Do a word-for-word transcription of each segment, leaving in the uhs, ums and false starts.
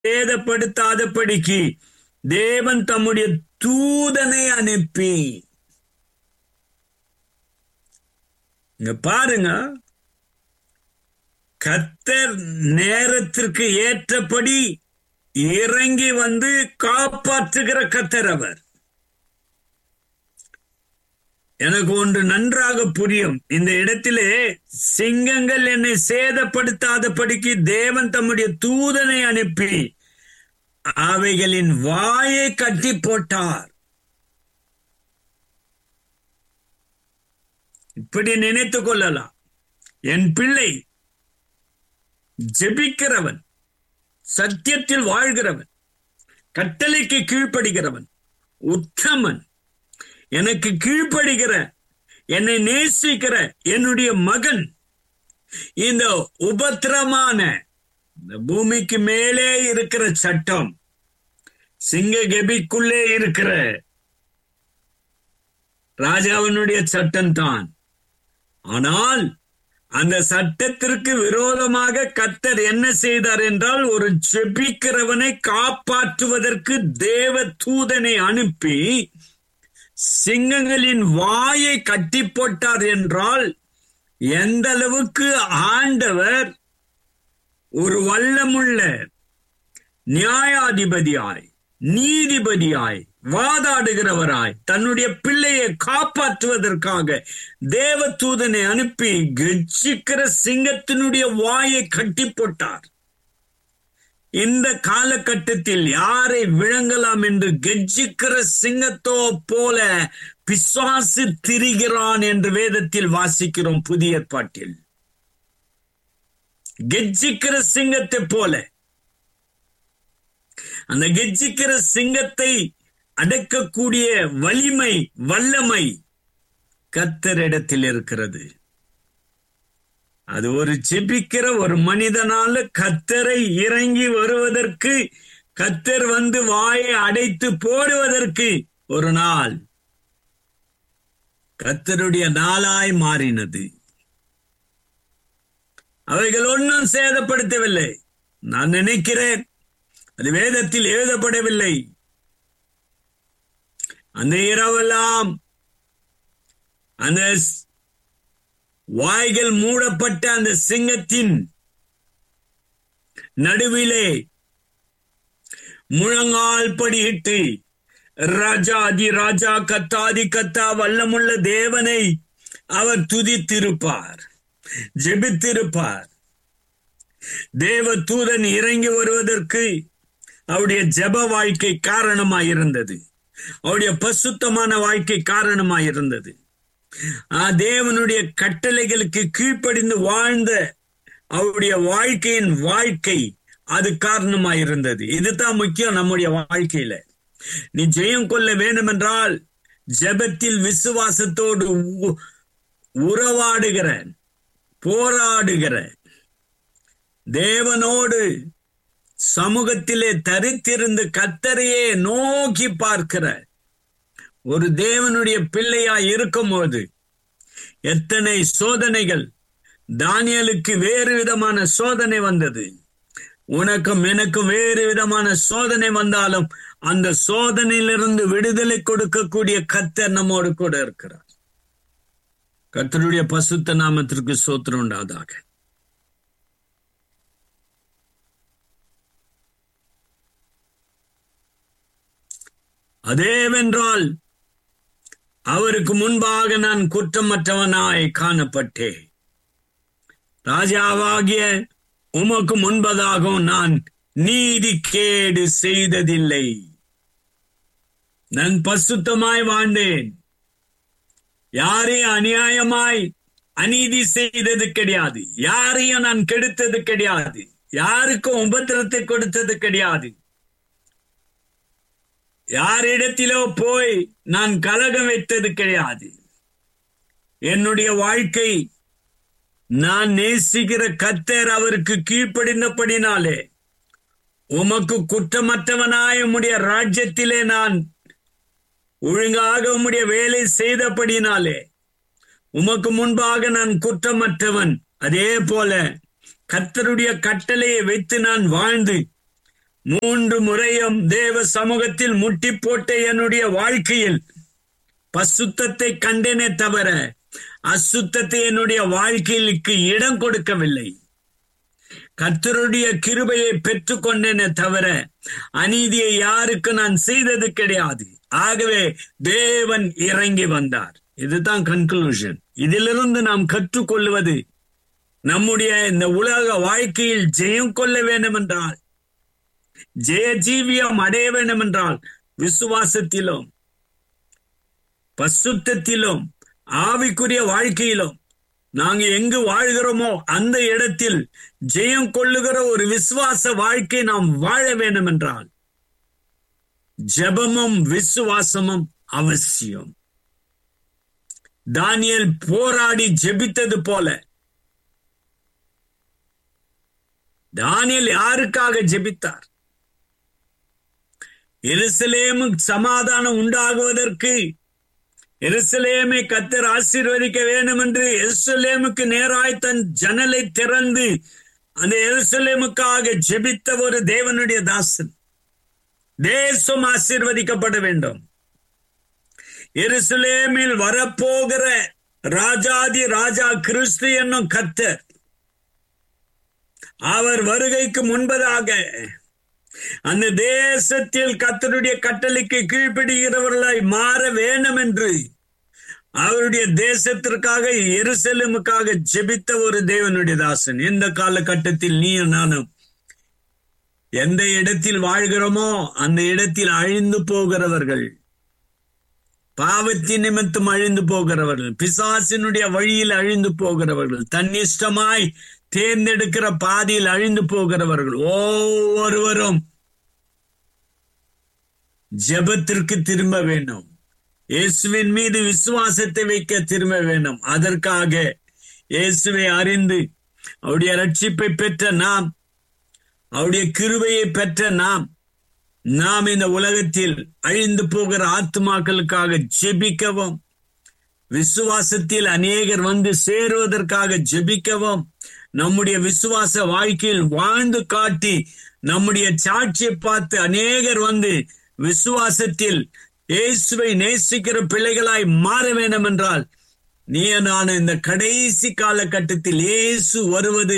சேதப்படுத்தாதபடிக்கு தேவன் தம்முடைய தூதனை அனுப்பி. இங்க பாருங்க, கர்த்தர் நேரத்திற்கு ஏற்றபடி இறங்கி வந்து காப்பாற்றுகிற கர்த்தர் அவர். எனக்கு ஒன்று நன்றாக புரியும். இந்த இடத்திலே சிங்கங்கள் என்னை சேதப்படுத்தாதபடிக்கு தேவன் தம்முடைய தூதனை அனுப்பி அவைகளின் வாயை கட்டி போட்டார். இப்படி நினைத்துக் கொள்ளலாம். என் பிள்ளை ஜெபிக்கிறவன், சத்தியத்தில் வாழ்கிறவன், கட்டளைக்கு கீழ்ப்படுகிறவன், உத்தமன், எனக்கு கீழ்ப்படுகிற, என்னை நேசிக்கிற என்னுடைய மகன். இந்த உபத்திரமான இந்த பூமிக்கு மேலே இருக்கிற சட்டம், சிங்க கெபிக்குள்ளே இருக்கிற ராஜாவினுடைய சட்டம் தான். ஆனால் அந்த சட்டத்திற்கு விரோதமாக கர்த்தர் என்ன செய்தார் என்றால், ஒரு ஜெபிக்கிறவனை காப்பாற்றுவதற்கு தேவ தூதனை அனுப்பி சிங்கங்களின் வாயை கட்டி போட்டார். என்றால் எந்த அளவுக்கு ஆண்டவர் ஒரு வல்லமுள்ள நியாயாதிபதியாய், நீதிபதியாய், வாதாடுகிறவராய் தன்னுடைய பிள்ளையை காப்பாற்றுவதற்காக தேவ தூதனை அனுப்பி கெர்ச்சிக்கிற சிங்கத்தினுடைய வாயை கட்டி போட்டார். இந்த காலகட்டத்தில் யாரை விழுங்கலாம் என்று கெர்ச்சிக்கிற சிங்கத்தோ போல பிசாசு திரிகிறான் என்று வேதத்தில் வாசிக்கிறோம். புதிய ஏற்பாட்டில் கெர்ச்சிக்கிற சிங்கத்தை போல, அந்த கெர்ச்சிக்கிற சிங்கத்தை அடக்கக்கூடிய வலிமை, வல்லமை கர்த்தரிடத்தில் இருக்கிறது. அது ஒரு ஜெபிக்கிற ஒரு மனிதனால கர்த்தரை இறங்கி வருவதற்கு, கர்த்தர் வந்து வாயை அடைத்து போடுவதற்கு ஒரு நாள் கர்த்தருடைய நாளாய் மாறினது. அவைகள் ஒன்றும் சேதப்படுத்தவில்லை. நான் நினைக்கிறேன் அது வேதத்தில் எழுதப்படவில்லை. அந்த இரவெல்லாம் அந்த வாய்கள் மூடப்பட்ட அந்த சிங்கத்தின் நடுவிலே முழங்கால் படியிட்டு ராஜாதி ராஜா, கத்தாதி கத்தா, வல்லமுள்ள தேவனை அவர் துதித்திருப்பார், ஜெபித்திருப்பார். தேவ தூதன் இறங்கி வருவதற்கு அவருடைய ஜெப வாழ்க்கை காரணமாயிருந்தது. அவருடைய பசுத்தமான வாழ்க்கை காரணமாயிருந்தது. தேவனுடைய கட்டளைகளுக்கு கீழ்ப்படிந்து வாழ்ந்த அவருடைய வாழ்க்கையின் வாழ்க்கை அது காரணமாயிருந்தது. இதுதான் முக்கியம் நம்முடைய வாழ்க்கையில. நீ ஜெயம் கொள்ள வேண்டும் என்றால் ஜெபத்தில் விசுவாசத்தோடு உறவாடுகிற, போராடுகிற, தேவனோடு சமூகத்திலே தரித்திருந்து கர்த்தரையே நோக்கி பார்க்கிற ஒரு தேவனுடைய பிள்ளையா இருக்கும் போது எத்தனை சோதனைகள். தானியேலுக்கு வேறு விதமான சோதனை வந்தது. உனக்கும் எனக்கும் வேறு விதமான சோதனை வந்தாலும் அந்த சோதனையிலிருந்து விடுதலை கொடுக்கக்கூடிய கர்த்தர் நம்மோடு கூட இருக்கிறார். கர்த்தருடைய பசுத்த நாமத்திற்கு ஸ்தோத்திரம் உண்டாவதாக. அதேவென்றால் அவருக்கு முன்பாக நான் குற்றமற்றவனாய் காணப்பட்டேன். ராஜாவாகிய உமக்கு முன்பதாகவும் நான் நீதி கேடு செய்ததில்லை. நான் பசுத்தமாய் வாழ்ந்தேன். யாரையும் அநியாயமாய் அநீதி செய்தது கிடையாது. யாரையும் நான் கெடுத்தது கிடையாது. யாருக்கும் உபத்திரத்தை கொடுத்தது கிடையாது. யாரிடத்திலோ போய் நான் கலகம் வைத்தது கிடையாது. என்னுடைய வாழ்க்கை நான் நேசிக்கிற கர்த்தர் அவருக்கு கீழ்ப்படிந்தபடினாலே உமக்கு குற்றமற்றவனாய் உம்முடைய ராஜ்யத்திலே நான் ஒழுங்காக உம்முடைய வேலை செய்தபடினாலே உமக்கு முன்பாக நான் குற்றமற்றவன். அதே போல கர்த்தருடைய கட்டளையை வைத்து நான் வாழ்ந்து மூன்று முறையும் தேவ சமூகத்தில் முட்டி போட்ட என்னுடைய வாழ்க்கையில் பசுத்தத்தை கண்டேனே தவிர அசுத்தத்தை என்னுடைய வாழ்க்கைக்கு இடம் கொடுக்கவில்லை. கர்த்தருடைய கிருபையை பெற்றுக் கொண்டேனே தவிர அநீதியை யாருக்கு நான் செய்தது கிடையாது. ஆகவே தேவன் இறங்கி வந்தார். இதுதான் கன்க்ளூஷன். இதிலிருந்து நாம் கற்றுக்கொள்வது, நம்முடைய இந்த உலக வாழ்க்கையில் ஜெயம் கொள்ள வேண்டும் என்றால், ஜெய ஜீவியம் அடைய வேண்டும் என்றால், விசுவாசத்திலும் பசுத்தத்திலும் ஆவிக்குரிய வாழ்க்கையிலும் நாங்க எங்கு வாழ்கிறோமோ அந்த இடத்தில் ஜெயம் கொள்ளுகிற ஒரு விசுவாச வாழ்க்கை நாம் வாழ வேண்டும் என்றால் ஜெபமும் விசுவாசமும் அவசியம். தானியேல் போராடி ஜெபித்தது போல, தானியேல் யாருக்காக ஜெபித்தார்? எருசலேமுக்கு சமாதானம் உண்டாகுவதற்கு, எருசலேமை கர்த்தர் ஆசீர்வதிக்க வேண்டும் என்று எருசலேமுக்கு நேராய் தன் ஜன்னலை திறந்து அந்த எருசலேமுக்காக ஜெபித்த ஒரு தேவனுடைய தாசன். தேசம் ஆசீர்வதிக்கப்பட வேண்டும். எருசலேமில் வரப்போகிற ராஜாதி ராஜா கிறிஸ்து என்னும் கர்த்தர் அவர் வருகைக்கு முன்பதாக அந்த தேசத்தில் கர்த்தருடைய கட்டளைக்கு கீழ்ப்படுகிறவர்களாய் மாற வேண்டும் என்று அவருடைய தேசத்திற்காக எருசலேமுக்காக ஜெபித்த ஒரு தேவனுடைய தாசன். எந்த காலகட்டத்தில் நீயும் நானும் எந்த இடத்தில் வாழ்கிறோமோ அந்த இடத்தில் அழிந்து போகிறவர்கள், பாவத்தின் நிமித்தம் அழிந்து போகிறவர்கள், பிசாசினுடைய வழியில் அழிந்து போகிறவர்கள், தன்னிஷ்டமாய் தேர்ந்தெடுக்கிற பாதையில் அழிந்து போகிறவர்கள் ஒவ்வொருவரும் ஜெபத்திற்கு திரும்ப வேண்டும். இயேசுவின் மீது விசுவாசத்தை வைக்க திரும்ப வேண்டும். அதற்காக இயேசுவை அறிந்து அவருடைய ரட்சிப்பை பெற்ற நாம், அவருடைய கிருபையை பெற்ற நாம், நாம் இந்த உலகத்தில் அழிந்து போகிற ஆத்துமாக்களுக்காக ஜெபிக்கவும், விசுவாசத்தில் அநேகர் வந்து சேருவதற்காக ஜெபிக்கவும், நம்முடைய விசுவாச வாழ்க்கையில் வாழ்ந்து காட்டி நம்முடைய சாட்சியை பார்த்து அநேகர் வந்து விசுவாசத்தில் இயேசுவை நேசிக்கிற பிள்ளைகளாய் மாற வேண்டும் என்றால், நீ நான் இந்த கடைசி காலகட்டத்தில் இயேசு வருவது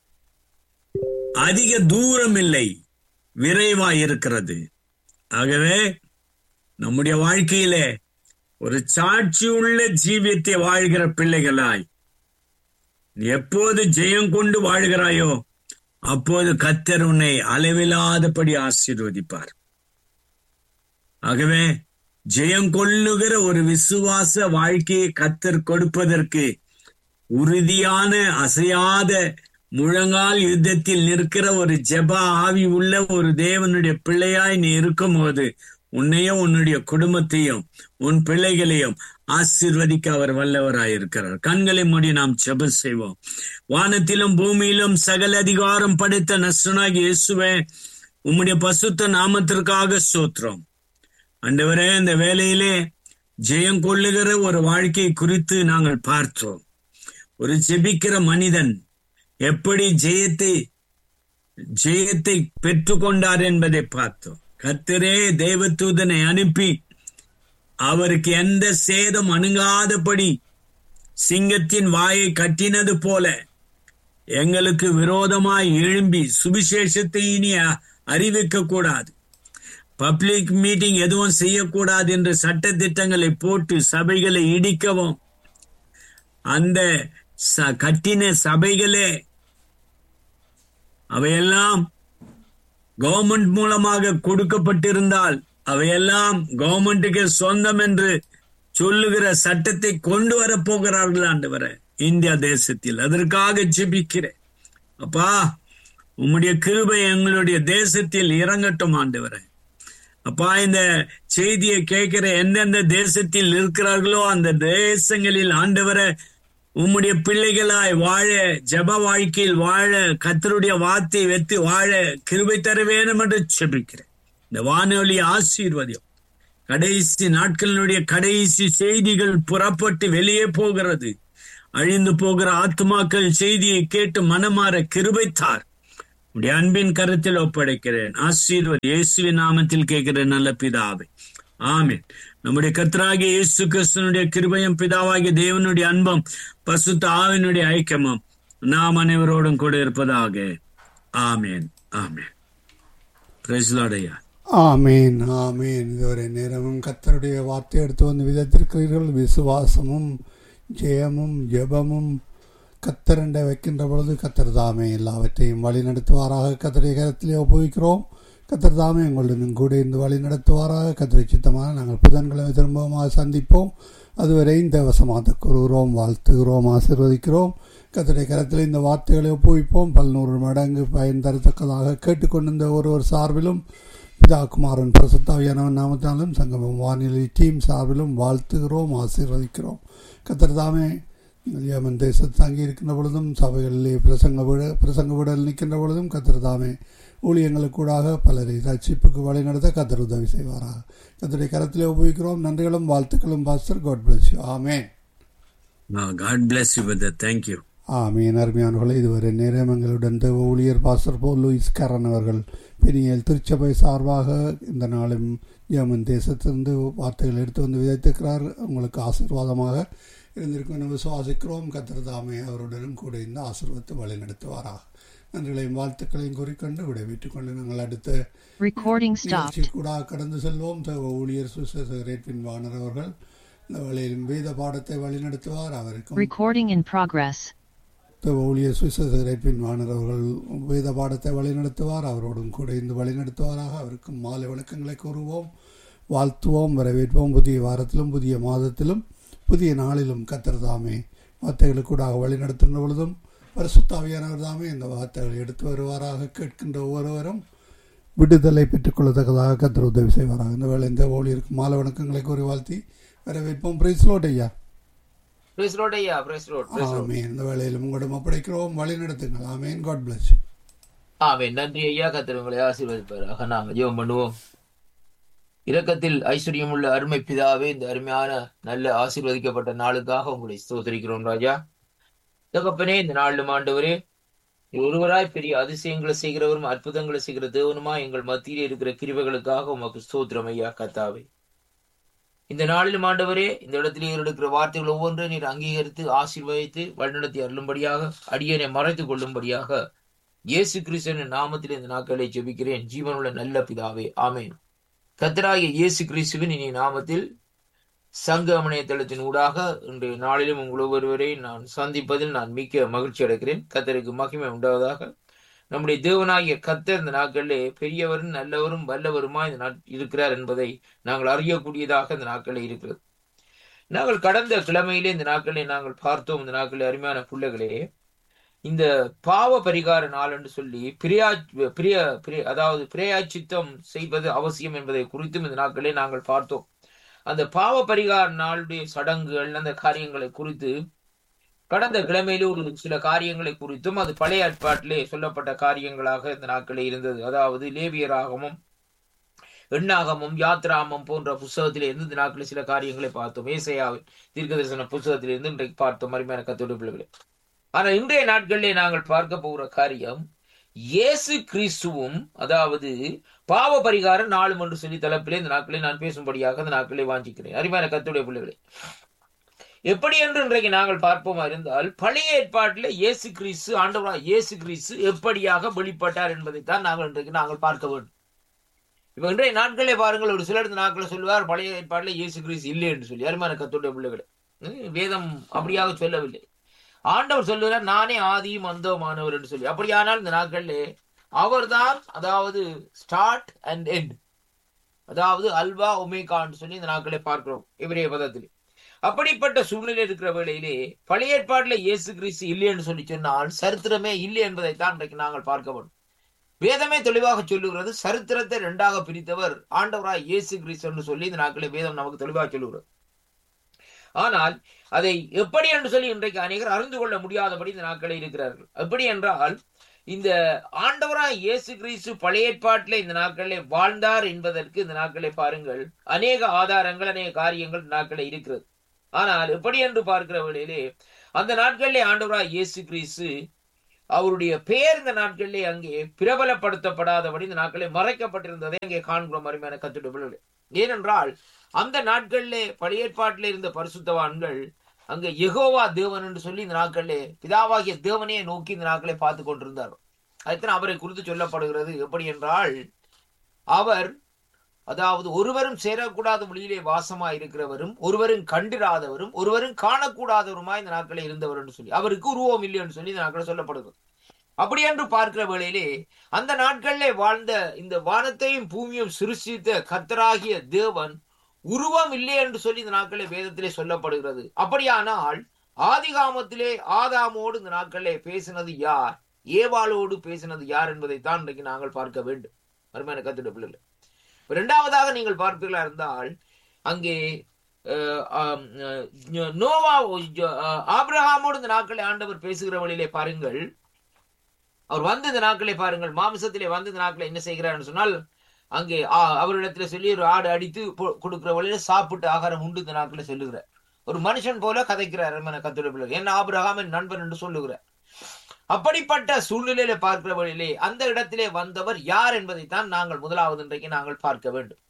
அதிக தூரம் இல்லை, விரைவாய் இருக்கிறது. ஆகவே நம்முடைய வாழ்க்கையிலே ஒரு சாட்சி உள்ள ஜீவியத்தை வாழ்கிற பிள்ளைகளாய் எப்போது ஜெயம் கொண்டு வாழ்கிறாயோ அப்போது கர்த்தர் உன்னை அளவில்லாதபடி ஆசீர்வதிப்பார். ஆகவே ஜெயம் கொள்ளுகிற ஒரு விசுவாச வாழ்க்கையை கர்த்தர் கொடுப்பதற்கு உறுதியான அசையாத முழங்கால் யுத்தத்தில் நிற்கிற ஒரு ஜெப ஆவி உள்ள ஒரு தேவனுடைய பிள்ளையாய் நீ இருக்கும் போது உன்னையும் உன்னுடைய குடும்பத்தையும் உன் பிள்ளைகளையும் ஆசீர்வதிக்க அவர் வல்லவராயிருக்கிறார். கண்களை மூடி நாம் ஜெபம் செய்வோம். வானத்திலும் பூமியிலும் சகல அதிகாரம் படைத்த நசுனாகி இயேசுவே, உம்முடைய பசுத்த நாமத்திற்காக ஸ்தோத்திரம். ஆண்டவரே, இந்த வேளையிலே ஜெயம் கொள்ளுகிற ஒரு வாழ்க்கை குறித்து நாங்கள் பார்த்தோம். ஒரு ஜெபிக்கிற மனிதன் எப்படி ஜெயத்தை ஜெயத்தை பெற்றுக்கொண்டார் என்பதை பார்த்தோம். கர்த்தரே தேவதூதனை அனுப்பி அவருக்கு எந்த சேதம் அணுகாதபடி சிங்கத்தின் வாயை கட்டினது போல எங்களுக்கு விரோதமாய் எழும்பி சுவிசேஷத்தை இனி அறிவிக்க கூடாது, பப்ளிக் மீட்டிங் எதுவும் செய்யக்கூடாது என்று சட்ட திட்டங்களை போட்டு சபைகளை இடிக்கவும், அந்த கட்டின சபைகளே அவையெல்லாம் கவர்மெண்ட் மூலமாக கொடுக்கப்பட்டிருந்தால் அவையெல்லாம் கவர்மெண்ட்டுக்கு சொந்தம் என்று சொல்லுகிற சட்டத்தை கொண்டு வர போகிறார்கள் ஆண்டவரே இந்தியா தேசத்தில். அதற்காக ஜெபிக்கிறேன். அப்பா, உம்முடைய கிருபை எங்களுடைய தேசத்தில் இறங்கட்டும் ஆண்டவரே. அப்பா, இந்த செய்தியை கேட்கிற எந்தெந்த தேசத்தில் இருக்கிறார்களோ அந்த தேசங்களில் ஆண்டவரே உம்முடைய பிள்ளைகளாய் வாழ, ஜெப வாழ்க்கையில் வாழ, கர்த்தருடைய வார்த்தை வைத்து வாழ கிருபை தர வேண்டும் என்று ஜெபிக்கிறேன். இந்த வானொலி ஆசீர்வதியும். கடைசி நாட்களினுடைய கடைசி செய்திகள் புறப்பட்டு வெளியே போகிறது. அழிந்து போகிற ஆத்துமாக்கள் செய்தியை கேட்டு மனமாற கிருபைத்தார். உடைய அன்பின் கருத்தில் ஒப்படைக்கிறேன். ஆசீர்வாத இயேசுவின் நாமத்தில் கேட்கிறேன் நல்ல பிதாவே, ஆமென். நம்முடைய கர்த்தராகிய இயேசு கிறிஸ்துவினுடைய கிருபையும் பிதாவாகிய தேவனுடைய அன்பும் பரிசுத்த ஆவியினுடைய ஐக்கியமும் நாம் அனைவரோடும் கூட இருப்பதாக. ஆமென், ஆமென். பிரைஸ் தி லார்ட் ஐயா. ஆமேன், ஆமேன். இதுவரை நேரமும் கர்த்தருடைய வார்த்தை எடுத்து வந்து விதைத்திருக்கிறீர்கள். விசுவாசமும் ஜெயமும் ஜெபமும் கர்த்தரண்டை வைக்கின்ற பொழுது கர்த்தர் தாமே எல்லாவற்றையும் வழி நடத்துவாராக. கர்த்தருடைய கரத்திலே ஒப்புவிக்கிறோம். கர்த்தர் தாமே எங்களுடன் கூட இருந்து வழி நடத்துவாராக. கர்த்தரை சித்தமாக நாங்கள் புதன்கிழமை திரும்பமாக சந்திப்போம். அதுவரை இந்த வசமாக கூறுகிறோம், வாழ்த்துகிறோம், ஆசீர்வதிக்கிறோம். கர்த்தருடைய கரத்தில் இந்த வார்த்தைகளை ஒப்புவிப்போம். பல்நூறு மடங்கு பயன் தரத்தக்கதாக கேட்டுக்கொண்டிருந்த ஒருவர் சார்பிலும் பிதா குமாரன் பரிசுத்தாவியானவன் நாமத்தாலும் சங்கமம் வானிலை டீம் சார்பிலும் வாழ்த்துகிறோம், ஆசீர்வதிக்கிறோம். கர்த்தர் தாமே யமன் தேசத்து தங்கி இருக்கின்ற பொழுதும் சபைகளிலே பிரசங்க விட பிரசங்க விடல் நிற்கின்ற பொழுதும் கர்த்தர் தாமே ஊழியங்களுக்கூடாக பலரை ரட்சிப்புக்கு வழி நடத்த கர்த்தர் உதவி செய்வாராக. கர்த்தருடைய கரத்திலே உபயோகிக்கிறோம். நன்றிகளும் வாழ்த்துக்களும் pastor. God bless you. Amen. God bless you brother. Thank you. ஆமீன். அருமையானவர்களே, இதுவரை நேரம் எங்களுடன் தேவ ஊழியர் பாஸ்டர் போல் லூயிஸ் கரன் அவர்கள் பெரியல் திருச்சபை சார்பாக இந்த நாளும் யமன் தேசத்திலிருந்து வார்த்தைகள் எடுத்து வந்து விதைத்திருக்கிறார். உங்களுக்கு ஆசீர்வாதமாக இருந்திருக்கும் என விசுவாசிக்கிறோம். கர்த்தர் தாமே அவருடனும் கூட இந்த ஆசீர்வாதத்தை வழி நடத்துவாராக. நன்றிகளையும் வாழ்த்துக்களையும் குறிக்கொண்டு விடைபெற்றுக் கொண்டு நாங்கள் அடுத்த நிகழ்ச்சி கூட கடந்து செல்வோம். தேவ ஊழியர் சுசேரேட்வின் வாணர் அவர்கள் இந்த வழியிலும் வேத பாடத்தை வழி நடத்துவார். அவருக்கும் ஊழியர் சுசேரேட்வின் வாணர் அவர்கள் வேத பாடத்தை வழி நடத்துவார். அவரோடும் கூட இந்த வழி நடத்துவாராக. அவருக்கும் மாலை வணக்கங்களை கூறுவோம், வாழ்த்துவோம், வரவேற்போம். புதிய வாரத்திலும் புதிய மாதத்திலும் புதிய நாளிலும் கர்த்தர் தாமே வார்த்தைகளுக்கூடாக வழி நடத்துகின்ற பொழுதும் பரிசுத்த ஆவியானவர் தாமே இந்த வார்த்தைகளை எடுத்து வருவாராக. கேட்கின்ற ஒவ்வொருவரும் விடுதலை பெற்றுக் கொள்ளத்தக்கதாக கர்த்தர் உதவி செய்வாராக. இந்த வேலை இந்த ஊழியருக்கு மாலை வணக்கங்களை கூறி வாழ்த்தி வரவேற்போம். பிரைஸ் லார்ட் ஐயா. பிரைஸ் லார்ட் ஐயா. Price Lord. ஆமென். இந்த வேளையிலும் உங்களிடம் ஒப்படைக்கிறோம், வழி நடத்துங்கள். ஆமென். God bless you. ஆமென். நன்றி ஐயா. கர்த்தர் உங்களை ஆசீர்வதிப்பாராக. நாங்கள் ஜெபம் பண்ணுவோம். இரக்கத்தில் ஐஸ்வர்யம் உள்ள அருமை பிதாவே, இந்த அருமையான நல்ல ஆசீர்வதிக்கப்பட்ட நாளுக்காக உங்களை ஸ்தோத்திரிக்கிறோம் ராஜா. தகப்பனே, இந்த நாளும் ஆண்டவரே, ஒருவராய் பெரிய அதிசயங்களை செய்கிறவரும் அற்புதங்களை செய்கிற தேவனுமா எங்கள் மத்தியில் இருக்கிற கிருபைகளுக்காக உமக்கு ஸ்தோத்திரம் ஐயா கர்த்தாவே. இந்த நாளிலும் ஆண்டவரே, இந்த இடத்திலே இருக்கிற வார்த்தைகள் ஒவ்வொன்றும் நீர் அங்கீகரித்து ஆசீர்வதித்து வழிநடத்தி அருளும்படியாக, அடியனை மறைத்துக் கொள்ளும்படியாக இயேசு கிறிஸ்துவின் நாமத்தில் இந்த நாட்களை ஜெபிக்கிறேன் ஜீவனுள்ள நல்ல பிதாவே, ஆமென். கர்த்தராகிய இயேசு கிறிஸ்துவின் இனி நாமத்தில் சங்க இணையதளத்தின் ஊடாக இன்றைய நாளிலும் உங்கள் ஒவ்வொருவரை நான் சந்திப்பதில் நான் மிக்க மகிழ்ச்சி அடைகிறேன். கர்த்தருக்கு மகிமை உண்டாவதாக. நம்முடைய தேவனாகிய கர்த்தர் இந்த நாட்களிலே பெரியவரும் நல்லவரும் வல்லவருமா இந்த நாட் இருக்கிறார் என்பதை நாங்கள் அறியக்கூடியதாக இந்த நாட்களில் இருக்கிறது. நாங்கள் கடந்த கிழமையிலே இந்த நாட்களை நாங்கள் பார்த்தோம். இந்த நாட்களில் அருமையான பிள்ளைகளே, இந்த பாவ பரிகார நாள் என்று சொல்லி பிரியா பிரிய பிரிய அதாவது பிரியாச்சித்தம் செய்வது அவசியம் என்பதை குறித்தும் இந்த நாட்களே நாங்கள் பார்த்தோம். அந்த பாவ பரிகார நாளுடைய சடங்குகள், அந்த காரியங்களை குறித்து கடந்த கிழமையிலே ஒரு சில காரியங்களை குறித்தும் அது பழைய ஏற்பாட்டிலே சொல்லப்பட்ட காரியங்களாக இந்த நாட்களே இருந்தது. அதாவது லேவியராகமும் எண்ணாகமும் யாத்ராமம் போன்ற புத்தகத்திலே இருந்து இந்த நாட்களில் சில காரியங்களை பார்த்தோம். ஏசாயாவின் தீர்க்கதரிசன புத்தகத்திலிருந்து இன்றைக்கு பார்த்தோம் அருமையான கர்த்தருடைய பிள்ளைகளே. ஆனால் இன்றைய நாட்களிலே நாங்கள் பார்க்க போகிற காரியம் இயேசு கிறிஸ்துவும், அதாவது பாவ பரிகார நாளும் என்று சொல்லி தலைப்பிலே இந்த நாட்களை நான் பேசும்படியாக இந்த நாட்களை வாஞ்சிக்கிறேன் அருமையான கர்த்தருடைய பிள்ளைகளே. எப்படி என்று இன்றைக்கு நாங்கள் பார்ப்போமா இருந்தால், பழைய ஏற்பாட்டில் இயேசு கிறிஸ்து ஆண்டவராக இயேசு கிறிஸ்து எப்படியாக வெளிப்பட்டார் என்பதைத்தான் நாங்கள் இன்றைக்கு நாங்கள் பார்க்க வேண்டும். இப்ப இன்றைய நாட்களே பாருங்கள், ஒரு சிலர் இந்த நாட்களை சொல்லுவார் பழைய ஏற்பாட்டில் இயேசு கிறிஸ்து இல்லை என்று சொல்லி. அருமையான கர்த்தருடைய பிள்ளைகளே, வேதம் அப்படியாக சொல்லவில்லை. ஆண்டவர் சொல்லுகிறார், நானே ஆதியும் அந்தமானவர் என்று சொல்லி. அப்படியானால் இந்த நாட்களிலே அவர்தான், அதாவது ஸ்டார்ட் அண்ட் எண்ட், அதாவது அல்வா ஒமேகா என்று சொல்லி இந்த நாட்களை பார்க்கிறோம் எபிரேய பதத்திலே. அப்படிப்பட்ட சூழ்நிலை இருக்கிற வேளையிலே பழைய ஏற்பாட்டிலே இயேசு கிறிஸ்து இல்லை என்று சொல்லி சொன்னால் சரித்திரமே இல்லை என்பதைத்தான் இன்றைக்கு நாங்கள் பார்க்க வேண்டும். வேதமே தெளிவாக சொல்லுகிறது, சரித்திரத்தை இரண்டாக பிரித்தவர் ஆண்டவராய் இயேசு கிறிஸ்து என்று சொல்லி இந்த நாட்களை வேதம் நமக்கு தெளிவாக சொல்லுகிறது. ஆனால் அதை எப்படி என்று சொல்லி இன்றைக்கு அநேகர் அறிந்து கொள்ள முடியாதபடி இந்த நாட்களை இருக்கிறார்கள். எப்படி என்றால், இந்த ஆண்டவராய் இயேசு கிறிஸ்து பழைய ஏற்பாட்டிலே இந்த நாட்களிலே வாழ்ந்தார் என்பதற்கு இந்த நாட்களை பாருங்கள் அநேக ஆதாரங்கள், அநேக காரியங்கள் இந்த நாட்களே இருக்கிறது. ஆனால் எப்படி என்று பார்க்கிற வேளையிலே அந்த நாட்களிலே ஆண்டவராய் இயேசு கிறிஸ்து அவருடைய பெயர் இந்த நாட்களிலே அங்கே பிரபலப்படுத்தப்படாதபடி இந்த நாட்களிலே மறைக்கப்பட்டிருந்ததை அங்கே காண்கிறோம் அருமையான கர்த்தருடைய பிள்ளைகளே. ஏனென்றால் அந்த நாட்களிலே பழைய ஏற்பாட்டிலே இருந்த பரிசுத்தவான்கள் அங்கே யெகோவா தேவன் என்று சொல்லி இந்த நாட்களிலே பிதாவாகிய தேவனையே நோக்கி இந்த நாட்களை பார்த்து கொண்டிருந்தார். அதுதான் அவரை குறித்து சொல்லப்படுகிறது. எப்படி என்றால், அவர் அதாவது ஒருவரும் சேரக்கூடாத மொழியிலே வாசமாய் இருக்கிறவரும், ஒருவரும் கண்டிராதவரும், ஒருவரும் காணக்கூடாதவருமாய் இந்த நாட்களில் இருந்தவர் என்று சொல்லி, அவருக்கு உருவம் இல்லை என்று சொல்லி இந்த நாட்களில் சொல்லப்படுகிறது. அப்படி என்று பார்க்கிற வேளையிலே அந்த நாட்களிலே வாழ்ந்த இந்த வானத்தையும் பூமியும் சிருஷ்டித்த கர்த்தராகிய தேவன் உருவம் இல்லை என்று சொல்லி இந்த நாட்களிலே வேதத்திலே சொல்லப்படுகிறது. அப்படியானால் ஆதிகாமத்திலே ஆதாமோடு இந்த நாட்களிலே பேசினது யார், ஏவாளோடு பேசினது யார் என்பதைத்தான் இன்றைக்கு நாங்கள் பார்க்க வேண்டும் அருமையான கர்த்தருடைய பிள்ளைகளே. இரண்டாவதாக நீங்கள் பார்ப்பீர்களா இருந்தால் அங்கே நோவா ஆபிரகாமோடு இந்த நாட்களை ஆண்டவர் பேசுகிற வழியிலே பாருங்கள், அவர் வந்து இந்த நாட்களை பாருங்கள் மாமிசத்திலே வந்து இந்த நாட்களை என்ன செய்கிறார் சொன்னால், அங்கே அவரிடத்துல சொல்லி ஒரு ஆடு அடித்து கொடுக்கிற வழியில சாப்பிட்டு ஆகாரம் உண்டு இந்த நாட்களை சொல்லுகிறார். ஒரு மனுஷன் போல கதைக்கிறார் கர்த்தருடைய பிள்ளைகள். என்ன ஆபிரகாம் என் நண்பன் என்று சொல்லுகிறார். அப்படிப்பட்ட சூழ்நிலையில பார்க்கிற வழியிலே அந்த இடத்திலே வந்தவர் யார் என்பதைத்தான் நாங்கள் முதலாவது இன்றைக்கு நாங்கள் பார்க்க வேண்டும்.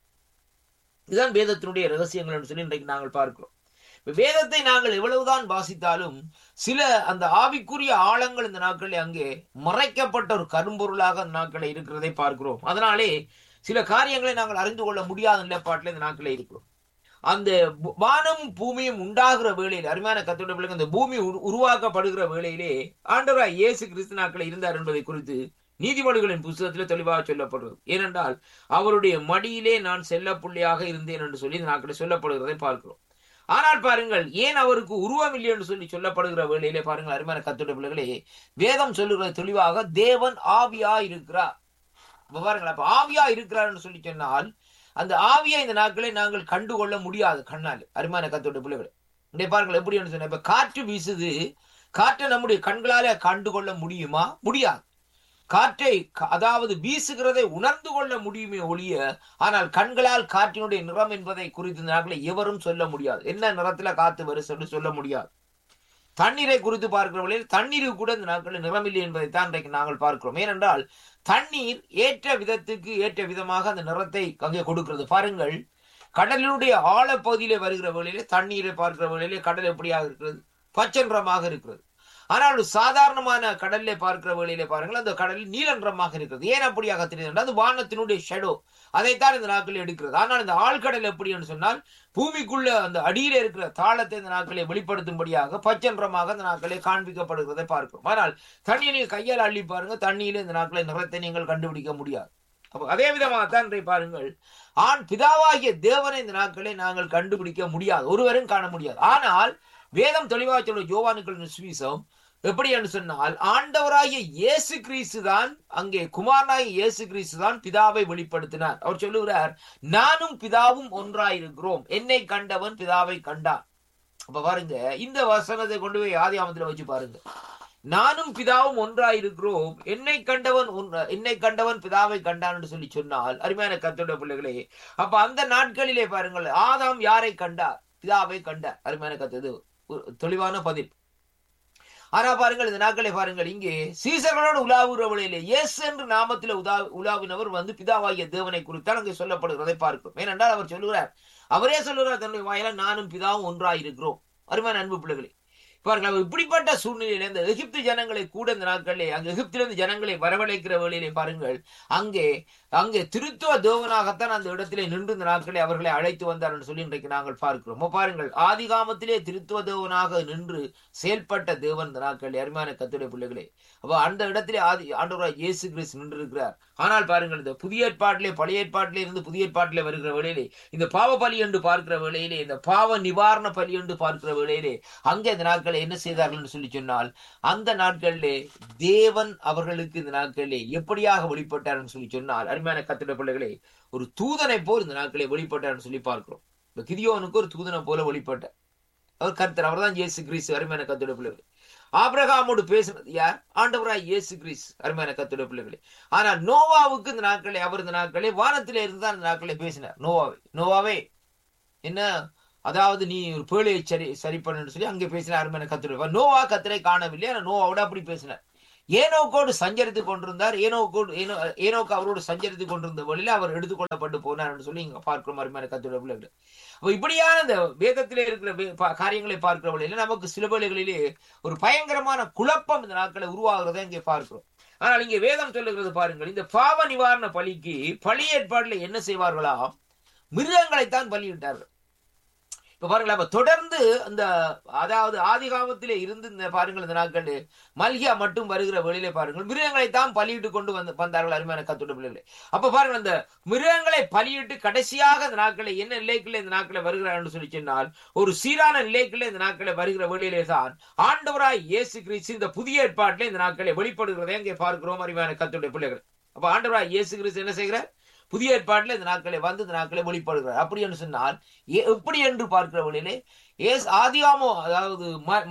இதுதான் வேதத்தினுடைய ரகசியங்கள் என்று சொல்லி இன்றைக்கு நாங்கள் பார்க்கிறோம். வேதத்தை நாங்கள் எவ்வளவுதான் வாசித்தாலும் சில அந்த ஆவிக்குரிய ஆழங்கள் இந்த நாட்களில் அங்கே மறைக்கப்பட்ட ஒரு கரும்பொருளாக அந்த நாட்களில் இருக்கிறதை பார்க்கிறோம். அதனாலே சில காரியங்களை நாங்கள் அறிந்து கொள்ள முடியாத நிலைப்பாட்டில் இந்த நாட்களில் இருக்கிறோம். அந்த வானம் பூமியும் உண்டாகிற வேளையில் அருமையான கர்த்தருடைய பிள்ளைகள், அந்த பூமி உருவாக்கப்படுகிற வேளையிலே ஆண்டவராய் இயேசு கிறிஸ்து நாட்களில் இருந்தார் என்பதை குறித்து நீதிமொழிகளின் புத்தகத்திலே தெளிவாக சொல்லப்படுகிறது. ஏனென்றால் அவருடைய மடியிலே நான் செல்ல புள்ளியாக இருந்தேன் என்று சொல்லி இந்த நாட்களில் சொல்லப்படுகிறதை பார்க்கிறோம். ஆனால் பாருங்கள், ஏன் அவருக்கு உருவம் இல்லை என்று சொல்லி சொல்லப்படுகிற வேளையிலே பாருங்கள் அருமையான கர்த்தருடைய பிள்ளைகளே, வேதம் சொல்லுகிறது தெளிவாக தேவன் ஆவியா இருக்கிறார். பாருங்கள், அப்ப ஆவியா இருக்கிறார் என்று சொல்லி சொன்னால் அந்த ஆவியை இந்த நாட்களை நாங்கள் கண்டுகொள்ள முடியாது கண்ணால் அருமையான கர்த்தருடைய பிள்ளைகளை. இங்கே பாருங்கள் எப்படி என்று சொன்ன, இப்ப காற்று வீசுது, காற்றை நம்முடைய கண்களால கண்டுகொள்ள முடியுமா? முடியாது. காற்றை அதாவது வீசுகிறதை உணர்ந்து கொள்ள முடியுமே ஒழிய, ஆனால் கண்களால் காற்றினுடைய நிறம் என்பதை குறித்து இந்த நாட்களை எவரும் சொல்ல முடியாது. என்ன நிறத்துல காத்து வருது என்று சொல்ல முடியாது. தண்ணீரை குறித்து பார்க்கிற வழியில் தண்ணீருக்கு கூட இந்த நாட்களில் நிறமில்லை என்பதைத்தான் இன்றைக்கு நாங்கள் பார்க்கிறோம். ஏனென்றால் தண்ணீர் ஏற்ற விதத்துக்கு ஏற்ற விதமாக அந்த நிறத்தை அங்கே கொடுக்கிறது. பாருங்கள், கடலினுடைய ஆழப்பகுதியிலே வருகிற வேளையிலே தண்ணீரை பார்க்கிற வேளையிலே கடல் எப்படியாக இருக்கிறது? பச்சை நிறமாக இருக்கிறது. ஆனால் ஒரு சாதாரணமான கடல்ல பார்க்கிற வேளையிலே பாருங்கள், அந்த கடலில் நீல நிறமாக இருக்கிறது. ஏன் அப்படியாக தெரியுது? அது வானத்தினுடைய ஷெடோ, அதைத்தான் இந்த நாட்களில் எடுக்கிறது. ஆனால் இந்த ஆழ்கடல் எப்படி என்று சொன்னால், பூமிக்குள்ள அந்த அடியில இருக்கிற தாளத்தை இந்த நாட்களை வெளிப்படுத்தும்படியாக பச்சை நிறமாக இந்த நாட்களை காண்பிக்கப்படுகிறதை பார்க்கிறோம். ஆனால் தண்ணியை நீங்கள் கையால் அள்ளி பாருங்க, தண்ணியில இந்த நாட்களை நிறத்தை நீங்கள் கண்டுபிடிக்க முடியாது. அப்போ அதே விதமாகத்தான் இன்றை பாருங்கள், ஆண் பிதாவாகிய தேவனை இந்த நாட்களை நாங்கள் கண்டுபிடிக்க முடியாது, ஒருவரும் காண முடியாது. ஆனால் வேதம் தெளிவாக சொல்ல யோவானுக்களின் சுவிசேஷம் எப்படி என்று சொன்னால், ஆண்டவராகிய இயேசு கிறிஸ்து தான் அங்கே குமாரனாகிய இயேசு கிறிஸ்து தான் பிதாவை வெளிப்படுத்தினார். அவர் சொல்லுகிறார், நானும் பிதாவும் ஒன்றாயிருக்கிறோம், என்னை கண்டவன் பிதாவை கண்டான். அப்ப பாருங்க, இந்த வசனத்தை கொண்டு போய் ஆதியாகமத்துல வச்சு பாருங்க. நானும் பிதாவும் ஒன்றாயிருக்கிறோம், என்னை கண்டவன் என்னை கண்டவன் பிதாவை கண்டான் என்று சொல்லி சொன்னால் அருமையான கர்த்தருடைய பிள்ளைகளே, அப்ப அந்த நாட்களிலே பாருங்கள், ஆதாம் யாரை கண்டார்? பிதாவை கண்டார். அருமையான கர்த்தர் தெளிவான பதில். ஆனா பாருங்கள், இந்த நாட்களை பாருங்கள், இங்கே சீசர்களோடு உலாவுகிற வழியிலே இயேசு என்று நாமத்தில உலா உலாவினவர் வந்து பிதாவாகிய தேவனை குறித்தான் அங்கே சொல்லப்படுகிறதை பார்க்கிறோம். ஏனென்றால் அவர் சொல்லுகிறார், அவரே சொல்லுகிறார் தன்னுடைய வாயில, நானும் பிதாவும் ஒன்றாயிருக்கிறோம். அருமையான அன்பு பிள்ளைகளே, பாருங்கள், இப்படிப்பட்ட சூழ்நிலையில இந்த எகிப்து ஜனங்களை கூட இந்த நாட்களிலே அங்க எகிப்திலிருந்து ஜனங்களை வரவழைக்கிற வேளையிலே பாருங்கள், அங்கே அங்கே திருத்துவ தேவனாகத்தான் அந்த இடத்திலே நின்று இந்த நாட்களை அவர்களை அழைத்து வந்தார் என்று சொல்லி இன்றைக்கு நாங்கள் பார்க்கிறோம். பாருங்கள், ஆதி காமத்திலே திருத்துவ தேவனாக நின்று செயல்பட்ட தேவன் இந்த நாட்களில் அருமையான கர்த்தருடைய பிள்ளைகளே. அப்ப அந்த இடத்திலே ஆதி ஆண்டவராகிய இயேசு கிறிஸ்து நின்று இருக்கிறார். ஆனால் பாருங்கள், இந்த புதிய ஏற்பாட்டிலே பழைய ஏற்பாட்டிலே இருந்து புதிய ஏற்பாட்டிலே வருகிற வேளையிலே இந்த பாவ பலி என்று பார்க்கிற வேளையிலே, இந்த பாவ நிவாரண பலி என்று பார்க்கிற வேளையிலே அங்கே இந்த நாட்களை என்ன செய்தார்கள் என்று சொல்லி சொன்னால், அந்த நாட்களிலே தேவன் அவர்களுக்கு இந்த நாட்களிலே எப்படியாக வெளிப்பட்டார் என்று சொல்லி சொன்னால் அருமையான கர்த்தருடைய பிள்ளைகளே, ஒரு தூதனை போல் இந்த நாட்களை வெளிப்பட்டார் சொல்லி பார்க்கிறோம். இந்த கிதியோனுக்கு ஒரு தூதனை போல வெளிப்பட்டார். அவர் கர்த்தர், அவர் தான் இயேசு கிறிஸ்து. அருமையான கர்த்தருடைய பிள்ளைகளே, ஆபிரகாமோடு பேசினது யார்? ஆண்டவராய் இயேசு கிறிஸ்து. அருமையான கர்த்தருடைய பிள்ளைகளே, ஆனால் நோவாவுக்கு இந்த நாட்களை அவர் இந்த நாட்களை வானத்திலே இருந்து தான் இந்த நாட்களை பேசினார். நோவாவே நோவாவே என்ன, அதாவது நீ ஒரு பேழையை சரி சரி பண்ணு சொல்லி அங்கே பேசினார். அருமையான கர்த்தருடைய நோவா கர்த்தரை காணவில்லை, ஆனால் நோவாவோட அப்படி பேசினார். ஏனோக்கோடு சஞ்சரித்துக் கொண்டிருந்தார். ஏனோக்கோடு ஏனோ ஏனோக்கு அவரோடு சஞ்சரித்துக் கொண்டிருந்த வழியில அவர் எடுத்துக்கொள்ளப்பட்டு போனார் என்று சொல்லி இங்க பார்க்கிறோம். அருமையான கர்த்தருடைய பிள்ளைகளே, அப்ப இப்படியான இந்த வேதத்திலே இருக்கிற காரியங்களை பார்க்கிற வழியில நமக்கு சில வேளைகளிலே ஒரு பயங்கரமான குழப்பம் இந்த நாட்களை உருவாகிறதை இங்கே பார்க்கிறோம். ஆனால் இங்கே வேதம் சொல்லுகிறது பாருங்கள், இந்த பாவ நிவாரண பலிக்கு பலி ஏற்பாடுல என்ன செய்வார்களாம்? மிருகங்களைத்தான் பலியிட்டார்கள். இப்ப பாருங்களா, அப்ப தொடர்ந்து அந்த அதாவது ஆதி காலத்திலே இருந்து இந்த பாருங்கள் இந்த நாட்கள் மல்கியா மட்டும் வருகிற வெளியிலே பாருங்கள் மிருகங்களைத்தான் பலியிட்டு கொண்டு வந்து வந்தார்கள். அருமையான கர்த்தருடைய பிள்ளைகளே, அப்ப பாருங்கள் அந்த மிருகங்களை பலியிட்டு கடைசியாக இந்த நாட்களை என்ன நிலைக்குள்ள இந்த நாட்களை வருகிறார் என்று சொல்லி சொன்னால் ஒரு சீரான நிலைக்குள்ள இந்த நாட்களை வருகிற வெளியிலே தான் ஆண்டவராய் இயேசு கிறிஸ்து இந்த புதிய ஏற்பாட்டிலே இந்த நாட்களை வெளிப்படுகிறதை இங்கே பார்க்கிறோம். அருமையான கர்த்தருடைய பிள்ளைகள், அப்ப ஆண்டவராய் இயேசு கிறிஸ்து என்ன செய்கிறார்? புதிய ஏற்பாட்டில் இந்த நாட்களை வந்து இந்த நாட்களை வெளிப்படுகிறார். அப்படி என்று சொன்னால் எப்படி என்று பார்க்கிற வழியிலே ஏஸ் ஆதியாமோ அதாவது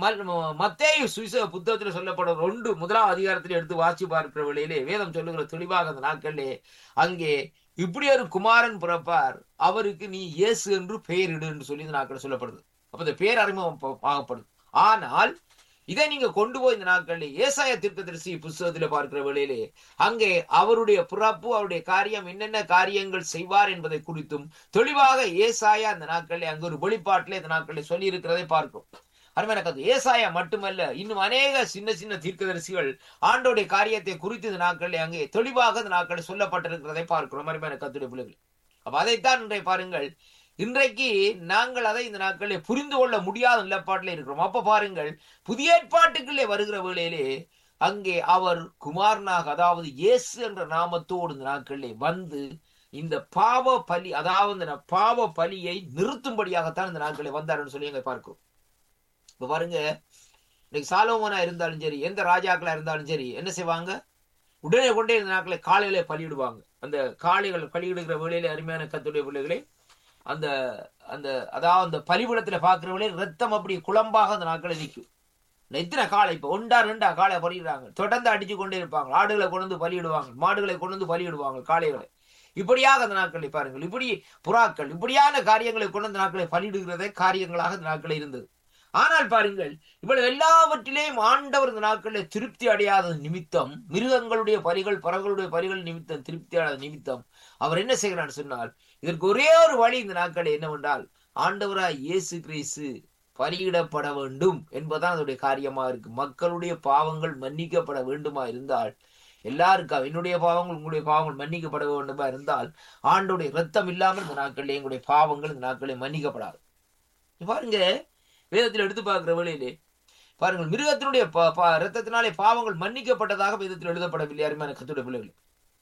மத்தேயு சுவிசேஷ புத்தகத்தில் சொல்லப்படும் ஒன்று முதலாம் அதிகாரத்தில் எடுத்து வாசி பார்க்கிற வழியிலே வேதம் சொல்லுகிற தெளிவாக அந்த நாட்களிலே அங்கே இப்படி ஒரு குமாரன் பிறப்பார், அவருக்கு நீ இயேசு என்று பெயரிடு என்று சொல்லி இந்த நாட்கள் சொல்லப்படுது. அப்ப இந்த பேர் அறிமுகம் ஆகப்படுது. ஆனால் இதை நீங்க கொண்டு போய் இந்த நாட்களில் ஏசாயா தீர்க்கதரிசி புத்தகத்துல பார்க்கிற வேளையிலே அங்கே அவருடைய பிறப்பு அவருடைய காரியம் என்னென்ன காரியங்கள் செய்வார் என்பதை குறித்தும் தெளிவாக ஏசாயா அந்த நாட்களில் அங்கு ஒரு வெளிப்பாட்டிலே இந்த நாட்களில் சொல்லி இருக்கிறதை பார்க்கும். அருமையான கருத்து, ஏசாயா மட்டுமல்ல இன்னும் அநேக சின்ன சின்ன தீர்க்கதரிசிகள் ஆண்டோடைய காரியத்தை குறித்து இந்த நாட்களில் அங்கே தெளிவாக இந்த நாட்களில் சொல்லப்பட்டிருக்கிறதை பார்க்கிறோம். அருமையான கர்த்தருடைய பிள்ளைகள், அப்ப அதைத்தான் இன்றைய பாருங்கள், இன்றைக்கு நாங்கள் அதை இந்த நாட்களில் புரிந்து கொள்ள முடியாத நிலப்பாட்டில் இருக்கிறோம். அப்ப பாருங்கள், புதிய ஏற்பாட்டுக்குள்ளே வருகிற வேளையிலே அங்கே அவர் குமாரனாக அதாவது இயேசு என்ற நாமத்தோடு இந்த நாட்களிலே வந்து இந்த பாவ பலி அதாவது இந்த பாவ பலியை நிறுத்தும்படியாகத்தான் இந்த நாட்களில் வந்தார்னு சொல்லி அங்க பார்க்கிறோம். இப்ப பாருங்க, இன்னைக்கு சாலோமோனா இருந்தாலும் சரி எந்த ராஜாக்களா இருந்தாலும் சரி என்ன செய்வாங்க? உடனே கொண்டே இந்த நாட்களை காலையில பலியிடுவாங்க. அந்த காளைகள் பலியிடுகிற வேளையிலே அருமையான கர்த்தருடைய பிள்ளைகளே அந்த அந்த அதாவது அந்த பலிபீடத்துல பாக்குறவங்களே ரத்தம் அப்படி குழம்பாக அந்த நாட்களை நிற்கும். எத்தனை காலை இப்ப ஒன்றா ரெண்டா காலை பலியிடுறாங்க, தொடர்ந்து அடிச்சு கொண்டே இருப்பாங்க. ஆடுகளை கொண்டு வந்து பலியிடுவாங்க, மாடுகளை கொண்டு வந்து பலியிடுவாங்க, காளைகளை. இப்படியாக அந்த நாட்களை பாருங்கள், இப்படி புறாக்கள் இப்படியான காரியங்களை கொண்டு அந்த நாட்களை பலியிடுகிறதே காரியங்களாக இந்த நாட்களை இருந்தது. ஆனால் பாருங்கள், இவ்வளவு எல்லாவற்றிலேயும் ஆண்டவர் இந்த நாட்களில் திருப்தி அடையாத நிமித்தம், மிருகங்களுடைய பலிகள் பறவைகளுடைய பலிகள் நிமித்தம் திருப்தி அடையாத நிமித்தம் அவர் என்ன செய்கிறார் சொன்னால் இதற்கு ஒரே ஒரு வழி இந்த நாட்களில் என்னவென்றால் ஆண்டவராய் இயேசு கிறிஸ்து பலியிடப்பட வேண்டும் என்பதுதான் அதனுடைய காரியமா இருக்கு. மக்களுடைய பாவங்கள் மன்னிக்கப்பட வேண்டுமா இருந்தால் எல்லாருக்கும் என்னுடைய பாவங்கள் உங்களுடைய பாவங்கள் மன்னிக்கப்பட வேண்டுமா இருந்தால் ஆண்டோடைய ரத்தம் இல்லாமல் இந்த நாட்களில் எங்களுடைய பாவங்கள் இந்த நாட்களில் மன்னிக்கப்படாது. பாருங்க, வேதத்தில் எடுத்து பார்க்கிற வேளையிலே பாருங்கள், மிருகத்தினுடைய ரத்தத்தினாலே பாவங்கள் மன்னிக்கப்பட்டதாக வேதத்தில் எழுதப்படவில்லை. அருமையான கர்த்தருடைய பிள்ளைகளே,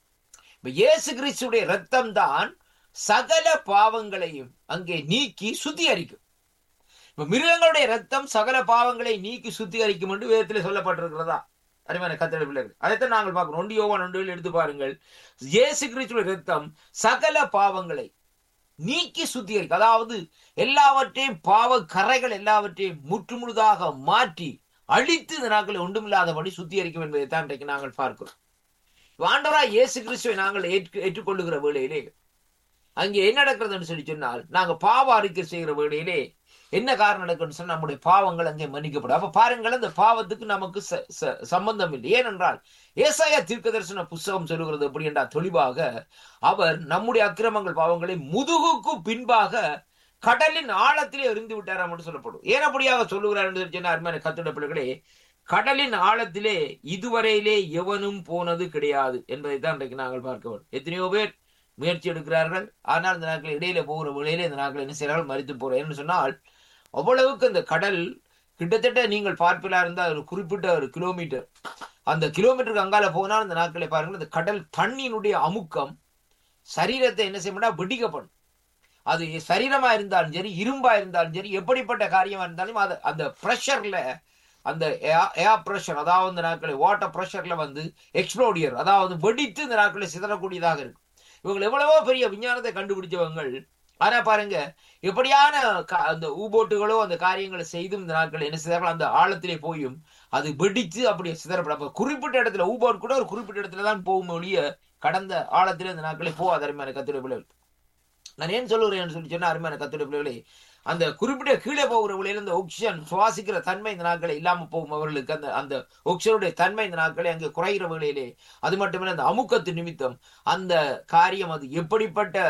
இப்ப இயேசு கிறிஸ்துடைய ரத்தம் தான் சகல பாவங்களையும் அங்கே நீக்கி சுத்திகரிக்கும். இப்ப மிருகங்களுடைய ரத்தம் சகல பாவங்களை நீக்கி சுத்திகரிக்கும் என்று வேதத்திலே சொல்லப்பட்டிருக்கிறதா? அருமையான கர்த்தருடைய பிள்ளைகள், அதைத்தான் நாங்கள் பார்க்கிறோம். ஒன்று யோவான் ஒன்றில் எடுத்து பாருங்கள், இயேசு கிறிஸ்துடைய ரத்தம் சகல பாவங்களை நீக்கி சுத்திகரிக்கும். அதாவது எல்லாவற்றையும் பாவ கரைகள் எல்லாவற்றையும் முற்றுமுழுதாக மாற்றி அழித்து இந்த நாட்களை ஒன்றுமில்லாதபடி சுத்திகரிக்கும் என்பதைத்தான் இன்றைக்கு நாங்கள் பார்க்கிறோம். ஆண்டவராய் இயேசு கிறிஸ்துவை நாங்கள் ஏற்று ஏற்றுக்கொள்ளுகிற வேளையிலே அங்கே என்ன நடக்கிறதுன்னு சொல்லி சொன்னால் நாங்க பாவ அறிக்கை செய்கிற வேளையிலே என்ன காரணம் நடக்குன்னு சொன்னா நம்முடைய பாவங்கள் அங்கே மன்னிக்கப்படும். அப்ப பாருங்கள், அந்த பாவத்துக்கு நமக்கு சம்பந்தம் இல்லை. ஏனென்றால் ஏசாயா தீர்க்கதரிசன புஸ்தகம் சொல்லுகிறது எப்படி என்றால் தெளிவாக அவர் நம்முடைய அக்கிரமங்கள் பாவங்களை முதுகுக்கு பின்பாக கடலின் ஆழத்திலே எறிந்து விட்டார் என்று சொல்லப்படும். ஏன் அப்படியாக சொல்லுகிறார் என்று சொன்ன அருமையான கர்த்தருடைய பிள்ளைகளே, கடலின் ஆழத்திலே இதுவரையிலே எவனும் போனது கிடையாது என்பதைத்தான் இன்றைக்கு நாங்கள் பார்க்க வேண்டும். எத்தனையோ பேர் முயற்சி எடுக்கிறார்கள், ஆனால் இந்த நாட்கள் இடையில போகிற வேளையிலே இந்த நாட்கள் என்ன செய்யறார்கள்? மறித்து போறோம். என்று சொன்னால் அவ்வளவுக்கு இந்த கடல் கிட்டத்தட்ட நீங்கள் பார்ப்பலா இருந்தால் ஒரு குறிப்பிட்ட ஒரு கிலோமீட்டர், அந்த கிலோமீட்டருக்கு அங்கால போனால் இந்த நாட்களை பாருங்கள், இந்த கடல் தண்ணியினுடைய அமுக்கம் சரீரத்தை என்ன செய்ய வெடிக்கப்படும். அது சரீரமா இருந்தாலும் சரி, இரும்பா இருந்தாலும் சரி, எப்படிப்பட்ட காரியமா இருந்தாலும் அது அந்த பிரஷர்ல அந்த ஏர் பிரஷர் அதாவது இந்த நாட்களை வாட்டர் பிரஷர்ல வந்து எக்ஸ்ப்ளோடியர் அதாவது வெடித்து இந்த நாட்களை சிதறக்கூடியதாக இருக்கு. இவங்க எவ்வளவோ பெரிய விஞ்ஞானத்தை கண்டுபிடிச்சவங்கள், ஆனா பாருங்க எப்படியான அந்த ஊபோட்டுகளோ அந்த காரியங்களை செய்தும் இந்த நாட்கள் என்ன செய்தார்கள்? அந்த ஆழத்திலே போயும் அது வெடித்து அப்படியே சிதறப்பட குறிப்பிட்ட இடத்துல ஊபோட் கூட ஒரு குறிப்பிட்ட இடத்துல தான் போகும் ஒழிய கடந்த ஆழத்திலே இந்த நாட்களே போகாத. அருமையான கர்த்தருடைய பிள்ளைகள், நான் ஏன் சொல்லுகிறேன் சொல்லி சொன்னா அருமையான கர்த்தருடைய பிள்ளைகளே, அந்த குறிப்பிட்ட கீழே போகிற வழியில இந்த ஆக்சிஜன் சுவாசிக்கிற தன்மை இந்த நாட்களை இல்லாம போகும் அவர்களுக்கு. அந்த அந்த ஆக்சிஜனுடைய தன்மை இந்த நாட்களை அங்கே குறைகிற வேளையிலே, அது மட்டுமில்ல அந்த அமுக்கத்து நிமித்தம் அந்த காரியம் அது எப்படிப்பட்ட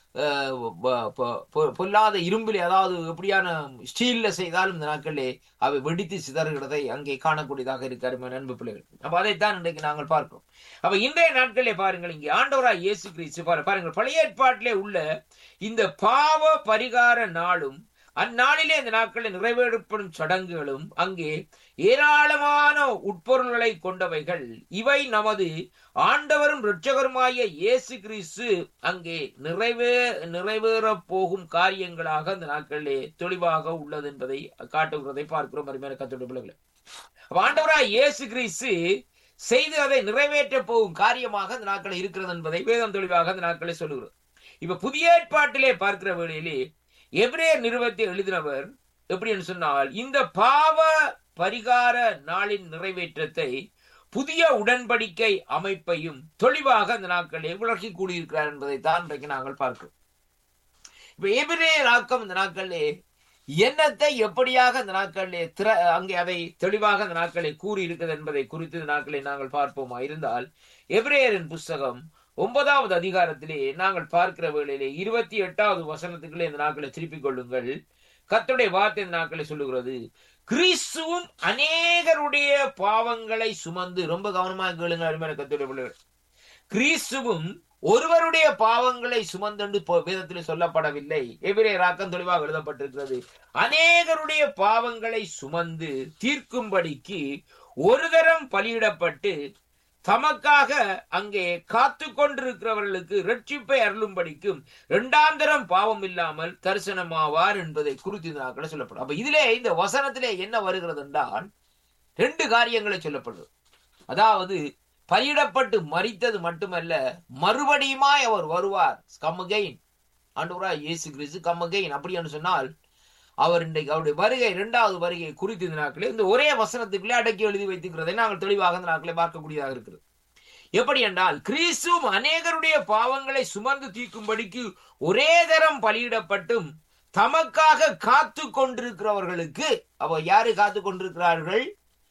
பொல்லாத இரும்பிலே, அதாவது எப்படியான ஸ்டீல்ல செய்தாலும் இந்த நாட்களே அவை வெடித்து சிதறுகிறதை அங்கே காணக்கூடியதாக இருக்காரு அன்பு பிள்ளைகள். அப்ப அதைத்தான் இன்றைக்கு நாங்கள் பார்க்கிறோம். அப்ப இன்றைய நாட்களே பாருங்கள், இங்கே ஆண்டவராய் இயேசு கிறிஸ்து பாருங்கள், பழைய ஏற்பாட்டிலே உள்ள இந்த பாவ பரிகார நாளும் அந்நாளிலே இந்த நாட்களில் நிறைவேற்றப்படும் சடங்குகளும் அங்கே ஏராளமான உட்பொருள்களை கொண்டவைகள். இவை நமது ஆண்டவரும் இரட்சகருமாய இயேசு கிறிஸ்து அங்கே நிறைவே நிறைவேற போகும் காரியங்களாக இந்த நாட்களிலே தெளிவாக உள்ளது என்பதை காட்டுகிறதை பார்க்கிறோம். அருமையான கர்த்தருடைய பிள்ளைகளே, ஆண்டவராய் இயேசு கிறிஸ்து செய்து அதை நிறைவேற்ற போகும் காரியமாக இந்த நாட்களில் இருக்கிறது என்பதை வேதம் தெளிவாக இந்த நாட்களை சொல்லுகிறது. இப்ப புதிய ஏற்பாட்டிலே பார்க்கிற வேளையிலே எபிரேயர் நிருபத்தை எழுதினவர் எப்படி என்று சொன்னால், இந்த பாவ பரிகார நாளின் நிறைவேற்றத்தை புதிய உடன்படிக்கை அமைப்பையும் தெளிவாக அந்த நாட்களே விளக்கி கூடியிருக்கிறார் என்பதை தான் இன்றைக்கு நாங்கள் பார்க்கிறோம். இப்ப எபிரேயர் ஆக்கம் இந்த நாட்களே எண்ணத்தை எப்படியாக இந்த நாட்களிலே திற அங்கே அதை தெளிவாக அந்த நாட்களை கூறி இருக்கிறது என்பதை குறித்து இந்த நாட்களை நாங்கள் பார்ப்போமா இருந்தால், எபிரேயரின் புஸ்தகம் ஒன்பதாவது அதிகாரத்திலே நாங்கள் பார்க்கிற வேளையிலே இருபத்தி எட்டாவது வசனத்துக்குள்ளே இந்த நாட்களை திருப்பிக் கொள்ளுங்கள். கர்த்தருடைய வார்த்தை இந்த நாட்களை சொல்லுகிறது, கிறிஸ்துவும் அநேகருடைய பாவங்களை சுமந்து, ரொம்ப கவனமாக கேளுங்க அருமையான கர்த்தருடைய பிள்ளைகள், கிறிஸ்துவும் ஒருவருடைய பாவங்களை சுமந்து வேதத்திலே சொல்லப்படவில்லை. எபிரேயர் ஆக்கம் தெளிவாக எழுதப்பட்டிருக்கிறது, அநேகருடைய பாவங்களை சுமந்து தீர்க்கும்படிக்கு ஒரு தரம் பலியிடப்பட்டு தமக்காக அங்கே காத்து கொண்டிருக்கிறவர்களுக்கு ரட்சிப்பை அருளும்படிக்கும் இரண்டாம் தரம் பாவம் இல்லாமல் தரிசனமாவார் என்பதை குறித்து நாட்களை சொல்லப்படும். அப்ப இதிலே இந்த வசனத்திலே என்ன வருகிறது என்றால், ரெண்டு காரியங்களை சொல்லப்படுது. அதாவது பலியிடப்பட்டு மரித்தது மட்டுமல்ல, மறுபடியுமாய் அவர் வருவார். கம் அகைன், ஆண்டவராய் இயேசு கிறிஸ்து கம் அகைன். அப்படி என்று சொன்னால் அவர் இன்றைக்கு அவருடைய வருகை, இரண்டாவது வருகை குறித்து இந்த நாட்களே இந்த ஒரே வசனத்துக்குள்ளே அடக்கி எழுதி வைத்திருக்கிறதை நாங்கள் தெளிவாக இந்த நாட்களை பார்க்கக்கூடியதாக இருக்கிறது. எப்படி என்றால், கிறிஸ்துவும் அநேகருடைய பாவங்களை சுமந்து தீர்க்கும்படிக்கு ஒரே தரம் பலியிடப்பட்டும் தமக்காக காத்து கொண்டிருக்கிறவர்களுக்கு, அப்ப யாரு காத்து கொண்டிருக்கிறார்கள்?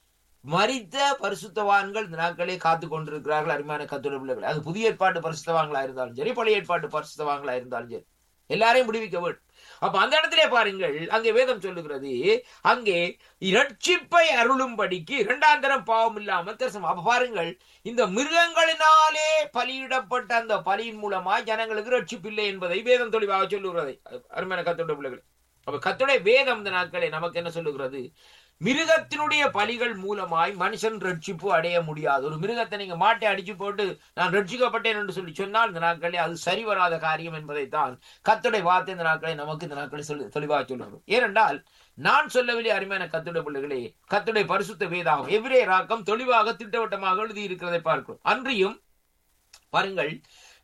மரித்த பரிசுத்தவான்கள் இந்த நாட்களே காத்து கொண்டிருக்கிறார்கள். அருமையான கர்த்தருடைய பிள்ளைகள், அது புதிய ஏற்பாட்டு பரிசுத்தவான்களா இருந்தாலும் சரி, பழைய ஏற்பாட்டு பரிசுத்தவான்களா இருந்தாலும் சரி, எல்லாரையும் விடுவிக்க வேண்டும். அப்ப அந்த இடத்திலே பாருங்கள், அங்கே வேதம் சொல்லுகிறது, அங்கே இரட்சிப்பை அருளும்படிக்கு இரண்டாம் தரம் பாவம் இல்லாமல் தரிசனம். அப்ப பாருங்கள், இந்த மிருகங்களினாலே பலியிடப்பட்ட அந்த பலியின் மூலமாய் ஜனங்களுக்கு ரட்சிப்பு இல்லை என்பதை வேதம் தெளிவாக சொல்லுகிறது. அருமையான கர்த்தருடைய பிள்ளைகள், அப்ப கர்த்தருடைய வேதம் இந்த நாட்களை நமக்கு என்ன சொல்லுகிறது? மிருகத்தினுடைய பலிகள் மூலமாய் மனுஷன் ரட்சிப்பு அடைய முடியாது. ஒரு மிருகத்தை நீங்க மாட்டை அடிச்சு போட்டு நான் ரட்சிக்கப்பட்டேன் என்று சொல்லி சொன்னால் இந்த நாட்களே அது சரி வராத காரியம் என்பதைத்தான் கர்த்தருடைய வார்த்தை இந்த நாட்களை நமக்கு இந்த நாட்களை சொல்லி தெளிவாக சொல்லுறது. ஏனென்றால் நான் சொல்லவில்லை அருமையான கர்த்தருடைய பிள்ளைகளே, கர்த்தருடைய பரிசுத்த வேதாகம் எபிரேயர் ஆக்கம் தெளிவாக திட்டவட்டமாக எழுதி இருக்கிறதை பார்க்கிறோம். அன்றியும் பாருங்கள்,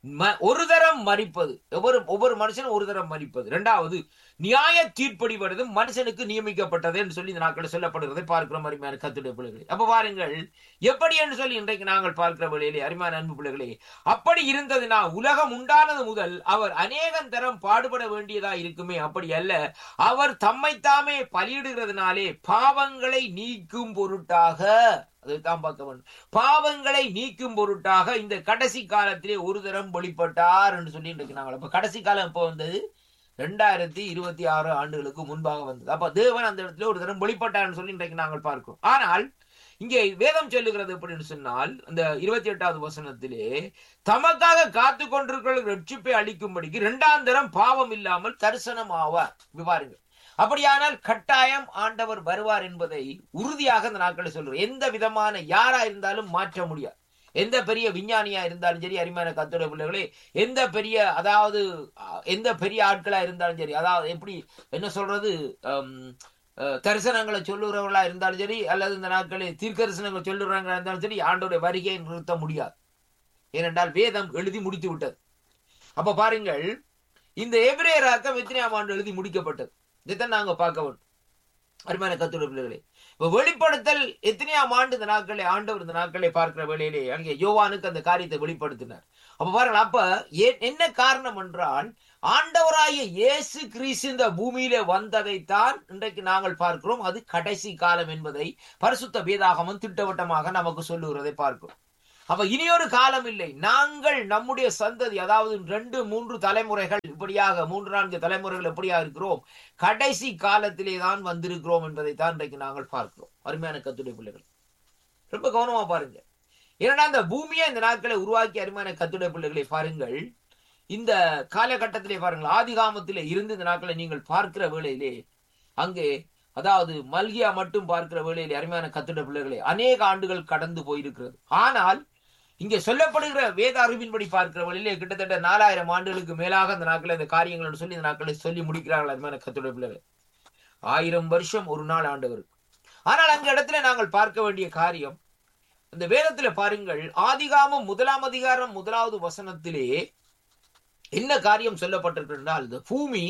ஒரு தரம் மரிப்பது, ஒவ்வொரு ஒவ்வொரு மனுஷனும் ஒரு தரம் மரிப்பது. இரண்டாவது, நியாய தீர்ப்படி வருது மனுஷனுக்கு நியமிக்கப்பட்டது என்று சொல்லி இந்த நாட்கள் சொல்லப்படுகிறதை பார்க்கிறோம். அருமையான கர்த்தருடைய பிள்ளைகளே, அப்ப பாருங்கள் எப்படி என்று சொல்லி இன்றைக்கு நாங்கள் பார்க்கிற வேளையிலே அருமையான அன்பு பிள்ளைகளே, அப்படி இருந்ததுனா உலகம் உண்டானது முதல் அவர் அநேகம் தரம் பாடுபட வேண்டியதா இருக்குமே. அப்படி அல்ல, அவர் தம்மைத்தாமே பலியிடுகிறதுனாலே பாவங்களை நீக்கும் பொருட்டாக, அதைத்தான் பார்க்க வேண்டும், பாவங்களை நீக்கும் பொருட்டாக இந்த கடைசி காலத்திலே ஒரு தரம் வெளிப்பட்டார் என்று சொல்லி இன்றைக்கு நாங்கள், அப்ப கடைசி காலம் இப்போ வந்தது ரெண்டாயிரத்தி இருபத்தி ஆறு ஆண்டுகளுக்கு முன்பாக வந்தது. அப்ப தேவன் அந்த இடத்துல ஒரு தரம் வெளிப்பட்டார் சொல்லி இன்றைக்கு நாங்கள் பார்க்கிறோம். ஆனால் இங்கே வேதம் சொல்லுகிறது எப்படின்னு சொன்னால், அந்த இருபத்தி எட்டாவது வசனத்திலே தமக்காக காத்து கொண்டிருக்கிற ரட்சிப்பை அளிக்கும்படிக்கு இரண்டாம் தரம் பாவம் இல்லாமல் தரிசனம் ஆவார். பாருங்க, அப்படியானால் கட்டாயம் ஆண்டவர் வருவார் என்பதை உறுதியாக இந்த நாட்களை சொல்றோம். எந்த விதமான யாரா இருந்தாலும் மாற்ற முடியாது. எந்த பெரிய விஞ்ஞானியா இருந்தாலும் சரி, அருமையான கர்த்தருடைய பிள்ளைகளே, எந்த பெரிய அதாவது எந்த பெரிய ஆட்களா இருந்தாலும் சரி, அதாவது எப்படி என்ன சொல்றது, தரிசனங்களை சொல்லுறவர்களா இருந்தாலும் சரி, அல்லது இந்த நாட்களில் தீர்க்கதரிசனங்களை சொல்லுறவங்களா இருந்தாலும் சரி, ஆண்டோடைய வருகையை நிறுத்த முடியாது. ஏனென்றால் வேதம் எழுதி முடித்து விட்டது. அப்ப பாருங்கள், இந்த எபிரேயர் ஆக்கம் எத்தனையாம் ஆண்டு எழுதி முடிக்கப்பட்டது, இதைத்தான் நாங்க பார்க்க வேண்டும். அருமையான கர்த்தருடைய பிள்ளைகளே, இப்ப வெளிப்படுத்தல் எத்தனையாம் ஆண்டு இந்த நாட்களை ஆண்டவர் இந்த நாட்களை பார்க்கிற வேளையிலே அங்கே யோவானுக்கு அந்த காரியத்தை வெளிப்படுத்தினார். அப்ப பாருங்க, அப்ப என்ன காரணம் என்றால் ஆண்டவராகிய இயேசு கிறிஸ்து இந்த பூமியிலே வந்ததைத்தான் இன்றைக்கு நாங்கள் பார்க்கிறோம். அது கடைசி காலம் என்பதை பரிசுத்த வேதாகமம் திட்டவட்டமாக நமக்கு சொல்லுகிறதை பார்க்கிறோம். அப்ப இனியொரு காலம் இல்லை. நாங்கள் நம்முடைய சந்ததி, அதாவது ரெண்டு மூன்று தலைமுறைகள் இப்படியாக மூன்று நான்கு தலைமுறைகள் எப்படியாக இருக்கிறோம், கடைசி காலத்திலே தான் வந்திருக்கிறோம் என்பதை தான் இன்றைக்கு நாங்கள் பார்க்கிறோம். அருமையான கர்த்தருடைய பிள்ளைகள், ரொம்ப கவனமா பாருங்க. ஏன்னா அந்த பூமியை இந்த நாட்களை உருவாக்கி அருமையான கர்த்தருடைய பிள்ளைகளை பாருங்கள். இந்த காலகட்டத்திலே பாருங்கள், ஆதி காமத்திலே இருந்து இந்த நாட்களை நீங்கள் பார்க்கிற வேளையிலே அங்கே, அதாவது மல்கியா மட்டும் பார்க்கிற வேளையிலே அருமையான கர்த்தருடைய பிள்ளைகளே அநேக ஆண்டுகள் கடந்து போயிருக்கிறது. ஆனால் இங்கே சொல்லப்படுகிற வேத அறிவின்படி பார்க்கிற வழியிலே கிட்டத்தட்ட நாலாயிரம் ஆண்டுகளுக்கு மேலாக அந்த நாட்களை இந்த காரியங்கள் சொல்லி இந்த நாட்களை சொல்லி முடிக்கிறார்கள் அருமையான கர்த்தருடைய பிள்ளைகள். ஆயிரம் வருஷம் ஒரு நாள் ஆண்டவருக்கு. ஆனால் அந்த இடத்துல நாங்கள் பார்க்க வேண்டிய காரியம், இந்த வேதத்துல பாருங்கள், ஆதிகாமம் முதலாம் அதிகாரம் முதலாவது வசனத்திலே என்ன காரியம் சொல்லப்பட்டிருக்கிறால், இந்த பூமி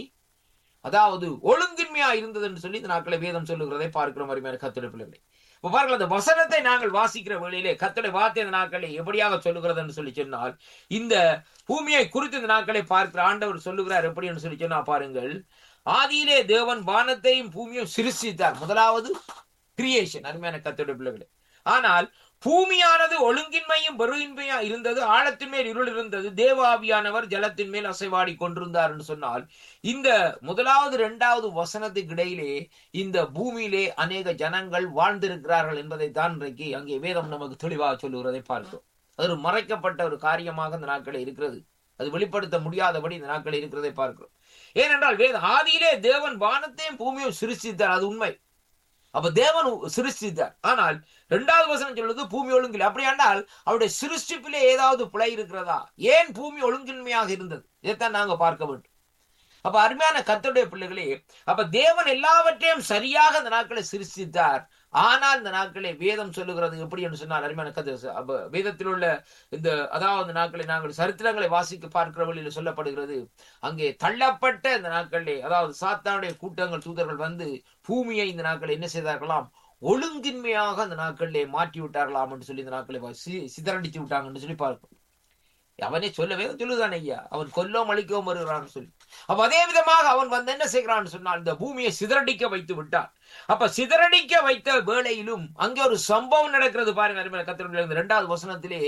அதாவது ஒழுங்கின்மையா இருந்தது என்று சொல்லி இந்த நாட்களை வேதம் சொல்லுகிறதை பார்க்கிறோம் அருமையான கர்த்தருடைய பிள்ளைகளை. இப்ப பாருங்கள், அந்த வசனத்தை நாங்கள் வாசிக்கிற வேளையிலே கர்த்தருடைய வார்த்தை இந்த நாட்களை எப்படியாக சொல்லுகிறது என்று சொல்லி சொன்னால், இந்த பூமியை குறித்து இந்த நாட்களை பார்க்கிற ஆண்டவர் சொல்லுகிறார் எப்படி என்று சொல்லி சொன்னா பாருங்கள், ஆதியிலே தேவன் வானத்தையும் பூமியும் சிருஷ்டித்தார். முதலாவது கிரியேஷன் அருமையான கர்த்தருடைய பிள்ளைகளே. ஆனால் பூமியானது ஒழுங்கின்மையும் பெருகின்மையா இருந்தது, ஆழத்தின் மேல் இருள் இருந்தது, தேவாவியானவர் ஜலத்தின் மேல் அசைவாடி கொண்டிருந்தார் என்று சொன்னால், இந்த முதலாவது இரண்டாவது வசனத்துக்கு இடையிலே இந்த பூமியிலே அநேக ஜனங்கள் வாழ்ந்திருக்கிறார்கள் என்பதை தான் இன்றைக்கு அங்கே வேதம் நமக்கு தெளிவாக சொல்லுகிறதை பார்க்கிறோம். அது ஒரு மறைக்கப்பட்ட ஒரு காரியமாக இந்த நாட்களில் இருக்கிறது. அது வெளிப்படுத்த முடியாதபடி இந்த நாட்களில் இருக்கிறதை பார்க்கிறோம். ஏனென்றால் வேத ஆதியிலே தேவன் வானத்தையும் பூமியும் சிருஷ்டித்தார், அது உண்மை. அப்ப தேவன் சிருஷ்டித்தார். ஆனால் இரண்டாவது வசனம் சொல்லுது பூமி ஒழுங்கில். அப்படியானால் அவருடைய சிருஷ்டிப்பிலே ஏதாவது பிழை இருக்கிறதா? ஏன் பூமி ஒழுங்கின்மையாக இருந்தது? இதைத்தான் நாங்க பார்க்க வேண்டும். அப்ப அருமையான கர்த்தருடைய பிள்ளைகளே, அப்ப தேவன் எல்லாவற்றையும் சரியாக இந்த நாட்களை சிருஷ்டித்தார். ஆனால் இந்த நாட்களை வேதம் சொல்லுகிறது எப்படி என்று சொன்னால், அருமையான கர்த்தர் அப்ப வேதத்தில் உள்ள இந்த அதாவது நாட்களை நாங்கள் சரித்திரங்களை வாசிக்க பார்க்கிற வழியில் சொல்லப்படுகிறது, அங்கே தள்ளப்பட்ட இந்த நாட்களிலே அதாவது சாத்தானுடைய கூட்டங்கள் தூதர்கள் வந்து பூமியை இந்த நாட்களை என்ன செய்தார்களாம், ஒழுங்கின்மையாக அந்த நாட்களிலே மாற்றி விட்டார்களாம் என்று சொல்லி இந்த நாட்களை சிதறடித்து விட்டாங்கன்னு சொல்லி பார்க்கிறோம். அவனே சொல்லவே சொல்லுதானே ஐயா, அவன் கொல்லவும் அழிக்கவும் வருகிறான்னு சொல்லி. அப்ப அதே விதமாக அவன் வந்து என்ன செய்கிறான்னு சொன்னால், இந்த பூமியை சிதறடிக்க வைத்து விட்டான். அப்ப சிதறடிக்க வைத்த வேளையிலும் அங்கே ஒரு சம்பவம் நடக்கிறது பாருங்க அருமையான கர்த்தருடைய இரண்டாவது வசனத்திலே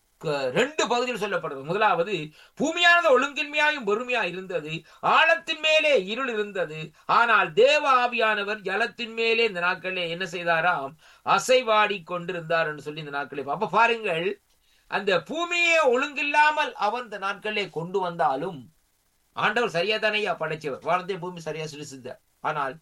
ரெண்டு பகுதியில் சொல்லப்படுறது. முதலாவது, பூமியானது ஒழுங்கின்மையாயும் பொறுமையா இருந்தது, ஆழத்தின் மேலே இருள் இருந்தது, ஆனால் தேவ ஆவியானவர் ஜலத்தின் மேலே இந்த நாட்களிலே என்ன செய்தாராம், அசைவாடி கொண்டிருந்தார் என்று சொல்லி இந்த நாட்களே. அப்ப பாருங்கள், அந்த பூமியை ஒழுங்கில்லாமல் அவன் இந்த நாட்களிலே கொண்டு வந்தாலும் ஆண்டவர் சரியா தானையா படைச்சவர், வானத்தை பூமி சரியா சிருஷ்டித்தார். ஆனால்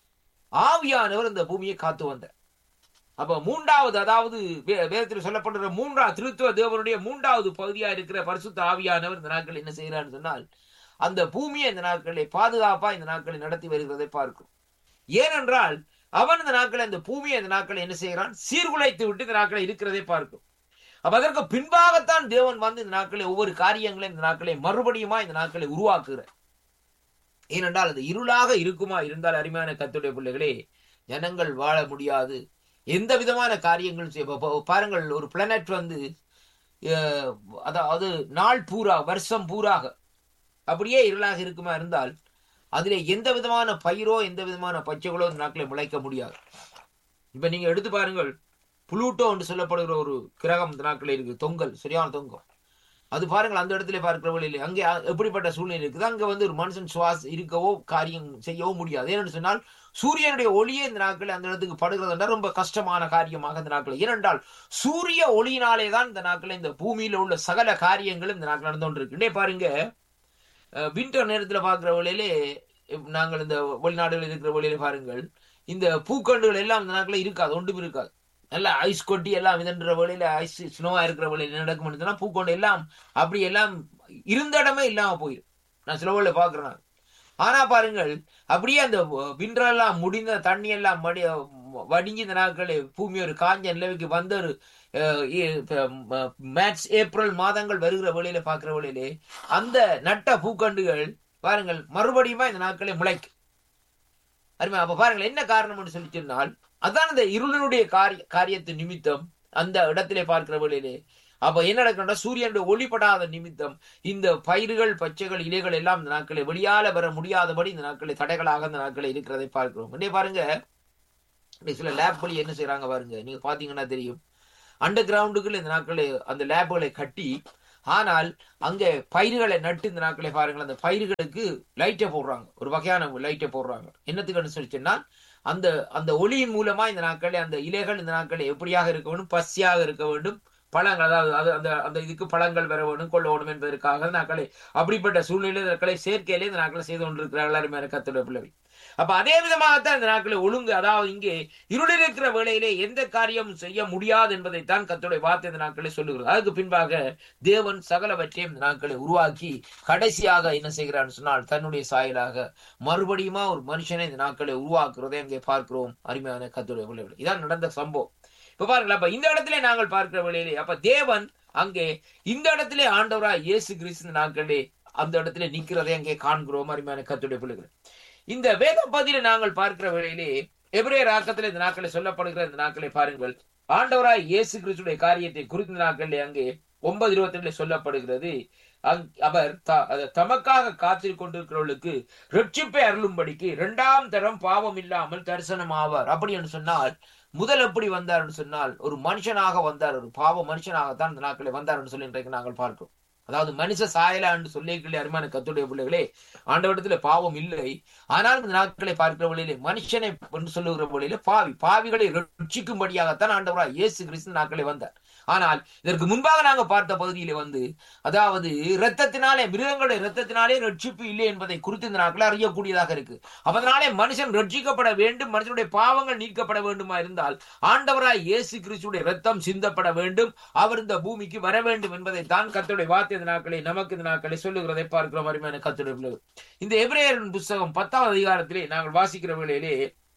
ஆவியானவர் இந்த பூமியை காத்து வந்தார். அப்ப மூன்றாவது, அதாவது வேதத்தில் சொல்லப்படுற மூன்றாவது திருத்துவ தேவனுடைய மூன்றாவது பகுதியா இருக்கிற பரிசுத்த ஆவியானவர் இந்த நாட்கள் என்ன செய்யறான்னு சொன்னால், அந்த பூமியை இந்த நாட்களை பாதுகாப்பா இந்த நாட்களை நடத்தி வருகிறதை பார்க்கும். ஏனென்றால் அவன் இந்த நாட்களை அந்த பூமியை இந்த நாட்களை என்ன செய்கிறான், சீர்குலைத்து விட்டு இந்த நாட்களை இருக்கிறதை பார்க்கும். அப்ப அதற்கு பின்பாகத்தான் தேவன் வந்து இந்த நாட்களை ஒவ்வொரு காரியங்களையும் இந்த நாட்களை மறுபடியுமா இந்த நாட்களை உருவாக்குகிறார். ஏனென்றால் அது இருளாக இருக்குமா இருந்தால் அருமையான கர்த்தருடைய பிள்ளைகளே, ஜனங்கள் வாழ முடியாது. எந்த விதமான காரியங்களும் செய்ய பாருங்கள், ஒரு பிளானட் வந்து அதாவது நாள் பூரா வருஷம் பூராக அப்படியே இருளாக இருக்குமா இருந்தால் அதிலே எந்த விதமான பயிரோ எந்த விதமான பச்சைகளோ இந்த நாட்களை முளைக்க முடியாது. இப்ப நீங்க எடுத்து பாருங்கள், புளூட்டோ என்று சொல்லப்படுகிற ஒரு கிரகம் இந்த நாட்களில் இருக்கு, தொங்கல், சரியான தொங்கம். அது பாருங்கள், அந்த இடத்துல பார்க்கிற வழியிலே அங்கே எப்படிப்பட்ட சூழ்நிலை இருக்குது, அங்க வந்து ஒரு மனுஷன் சுவாச இருக்கவோ காரியம் செய்யவோ முடியாது. ஏனென்று சொன்னால் சூரியனுடைய ஒளியே இந்த நாட்கள் அந்த இடத்துக்கு படுகிறது என்றால் ரொம்ப கஷ்டமான காரியமாக இந்த நாட்கள். ஏனென்றால் சூரிய ஒளியினாலே தான் இந்த நாட்கள் இந்த பூமியில உள்ள சகல காரியங்களும் இந்த நாட்கள் நடந்து கொண்டிருக்கு. இன்னே பாருங்க, வின்டர் நேரத்துல பார்க்கிற வழியிலே நாங்கள் இந்த வெளிநாடுகளில் இருக்கிற வழியில பாருங்கள், இந்த பூக்கண்டுகள் எல்லாம் இந்த நாட்கள் இருக்காது, ஒன்றும் இருக்காது. நல்லா ஐஸ் கொட்டி எல்லாம் இதன்ற வேலையில ஐஸ் ஸ்னோவா இருக்கிற வேலையில நடக்கும்னு பூக்கொண்டு எல்லாம் அப்படி எல்லாம் இருந்த இடமே இல்லாம போயிடும். நான் சில வேலை பாக்குறேன். ஆனா பாருங்கள், அப்படியே அந்த விண்டரெல்லாம் முடிந்த தண்ணி எல்லாம் மடி வடிஞ்சு இந்த நாட்கள் பூமி ஒரு காஞ்ச நிலவுக்கு வந்த ஒரு மார்ச் ஏப்ரல் மாதங்கள் வருகிற வேலையில பாக்குற வேலையிலே அந்த நட்ட பூக்கண்டுகள் பாருங்கள் மறுபடியுமா இந்த நாட்களை முளைக்கும். அருமை. அப்ப பாருங்கள் என்ன காரணம் சொல்லி சொன்னால், அதான் இந்த இருளினுடைய காரிய காரியத்து நிமித்தம் அந்த இடத்திலே பார்க்கிற வேளையிலே அப்ப என்ன நடக்கின்ற சூரியனுடைய ஒளிப்படாத நிமித்தம் இந்த பயிர்கள் பச்சைகள் இலைகள் எல்லாம் இந்த நாட்களை வெளியால வர முடியாதபடி இந்த நாட்களை தடைகளாக இந்த நாட்களை இருக்கிறதை பார்க்கிறோம். இன்னே பாருங்க, சில லேப் வழி என்ன செய்யறாங்க பாருங்க, நீங்க பாத்தீங்கன்னா தெரியும். அண்டர் கிரவுண்டுக்குள்ள இந்த நாட்களை அந்த லேப்களை கட்டி, ஆனால் அங்க பயிர்களை நட்டு இந்த நாட்களை பாருங்கள், அந்த பயிர்களுக்கு லைட்டை போடுறாங்க, ஒரு வகையான லைட்டை போடுறாங்க. என்னத்துக்குன்னு சொல்லி சொன்னால், அந்த அந்த ஒளியின் மூலமா இந்த நாட்களே அந்த இலைகள் இந்த நாட்களே எப்படியாக இருக்க வேண்டும், பசியாக இருக்க வேண்டும், பழங்கள் அதாவது அது அந்த அந்த இதுக்கு பழங்கள் வர வேணும் கொள்ள வேணும் என்பதற்காக நாட்களை அப்படிப்பட்ட சூழ்நிலை நாட்களை செயற்கையிலே இந்த நாட்களை செய்து கொண்டிருக்கிறார்கள் அருமையான கர்த்தருடைய பிள்ளைகள். அப்ப அதே விதமாகத்தான் இந்த நாட்களை ஒழுங்கு, அதாவது இங்கே இருளில் இருக்கிற வேளையிலே எந்த காரியம் செய்ய முடியாது என்பதைத்தான் கர்த்தருடைய வார்த்தை இந்த நாட்களை சொல்லுகிறது. அதுக்கு பின்பாக தேவன் சகலவற்றையும் இந்த நாட்களை உருவாக்கி கடைசியாக என்ன செய்கிறான்னு சொன்னால், தன்னுடைய சாயலாக மறுபடியுமா ஒரு மனுஷனை இந்த நாட்களை உருவாக்குறதை அங்கே பார்க்கிறோம் அருமையான கர்த்தருடைய பிள்ளைகள். இதான் நடந்த சம்பவம். இப்ப பாருங்களா, அப்ப இந்த இடத்துல நாங்கள் பார்க்கிற வேளையிலே அப்ப தேவன் அங்கே இந்த இடத்திலே ஆண்டவராய் இயேசு கிறிஸ்து நாட்களே அந்த இடத்துல நிக்கிறதை அங்கே காண்கிறோம் அருமையான கர்த்தருடைய பிள்ளைகள். இந்த வேத பகுதியில நாங்கள் பார்க்கிற வேளையிலே எபிரேயர் ஆக்கத்திலே இந்த நாட்களை சொல்லப்படுகிற இந்த நாட்களை பாருங்கள், ஆண்டவராய் இயேசு கிறிஸ்துடைய காரியத்தை குறித்த நாட்களிலே அங்கே ஒன்பது இருபத்தி ரெண்டுல சொல்லப்படுகிறது. அவர் தமக்காக காத்திருக் கொண்டிருக்கிறவர்களுக்கு ரட்சிப்பை அருளும்படிக்கு இரண்டாம் தரம் பாவம் இல்லாமல் தரிசனம் ஆவார். அப்படி என்று சொன்னால், முதல் எப்படி வந்தார் சொன்னால் ஒரு மனுஷனாக வந்தார், ஒரு பாவ மனுஷனாகத்தான் இந்த நாட்களை வந்தார் சொல்லி இன்றைக்கு நாங்கள் பார்க்கிறோம். அதாவது மனுஷ சாயலா என்று சொல்லியிருக்கிற அருமையான கர்த்தருடைய பிள்ளைகளே, ஆண்டவரிடத்துல பாவம் இல்லை, ஆனால் இந்த நாட்களை பார்க்கிற வழியிலே மனுஷனை என்று சொல்லுகிற வழியிலே பாவி பாவிகளை ரட்சிக்கும்படியாகத்தான் ஆண்டவராய் இயேசு கிறிஸ்து நாட்களை வந்தார். ஆனால் இதற்கு முன்பாக நாங்க பார்த்த பகுதியிலே வந்து அதாவது இரத்தத்தினாலே மிருகங்களுடைய இரத்தத்தினாலே ரட்சிப்பு இல்லை என்பதை குறித்து இந்த நாட்களை அறியக்கூடியதாக இருக்கு. அதனாலே மனுஷன் ரட்சிக்கப்பட வேண்டும், மனுஷனுடைய பாவங்கள் நீக்கப்பட வேண்டுமா இருந்தால் ஆண்டவராய் இயேசு கிறிஸ்துடைய இரத்தம் சிந்தப்பட வேண்டும், அவர் இந்த பூமிக்கு வர வேண்டும் என்பதை தான் கர்த்தருடைய வார்த்தை இந்த நாட்களை நமக்கு இந்த நாட்களை சொல்லுகிறதை பார்க்கிறோம் அருமையான கர்த்தருடைய பிள்ளைகள். இந்த எபிரேயரின் புத்தகம் பத்தாவது அதிகாரத்திலே நாங்கள் வாசிக்கிற வேளையிலே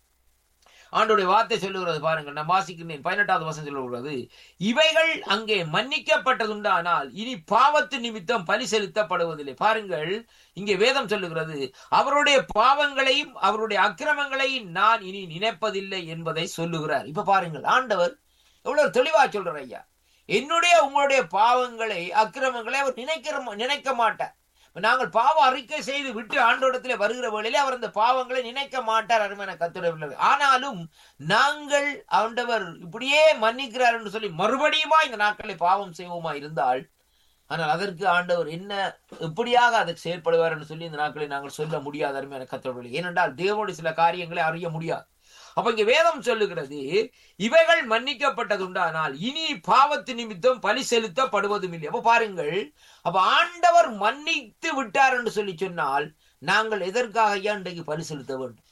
ஆண்டோடைய வார்த்தை சொல்லுகிறது பாருங்கள். நான் வாசிக்கிறேன், பதினெட்டாவது வசனம் சொல்லுகிறது, இவைகள் அங்கே மன்னிக்கப்பட்டதுண்டானால் இனி பாவத்து நிமித்தம் பலி செலுத்தப்படுவதில்லை. பாருங்கள், இங்கே வேதம் சொல்லுகிறது, அவருடைய பாவங்களையும் அவருடைய அக்கிரமங்களையும் நான் இனி நினைப்பதில்லை என்பதை சொல்லுகிறார். இப்ப பாருங்கள், ஆண்டவர் எவ்வளவு தெளிவா சொல்றார், ஐயா என்னுடைய உங்களுடைய பாவங்களை அக்கிரமங்களை அவர் நினைக்கிற நினைக்க மாட்டார். நாங்கள் பாவ அறிக்கை செய்து விட்டு ஆண்டோடத்திலே வருகிற வேளையிலே அவர் அந்த பாவங்களை நினைக்க மாட்டார் அருமையான கர்த்தருடைய. ஆனாலும் நாங்கள் ஆண்டவர் இப்படியே மன்னிக்கிறார் என்று சொல்லி மறுபடியுமா இந்த நாட்களை பாவம் செய்வோமா இருந்தால், ஆனால் அதற்கு ஆண்டவர் என்ன எப்படியாக அதற்கு செயல்படுவார் என்று சொல்லி இந்த நாட்களை நாங்கள் சொல்ல முடியாது அருமையான கர்த்தருடைய. ஏனென்றால் தேவனுடைய சில காரியங்களை அறிய முடியாது. அப்ப இங்க வேதம் சொல்லுகிறது, இவைகள் மன்னிக்கப்பட்டதுண்டானால் இனி பாவத்து நிமித்தம் பலி செலுத்தப்படுவதும் இல்லை. அப்ப பாருங்கள், அப்ப ஆண்டவர் மன்னித்து விட்டார் என்று சொல்லி சொன்னால் நாங்கள் எதற்காக ஐயா இன்றைக்கு பலி செலுத்த வேண்டும்?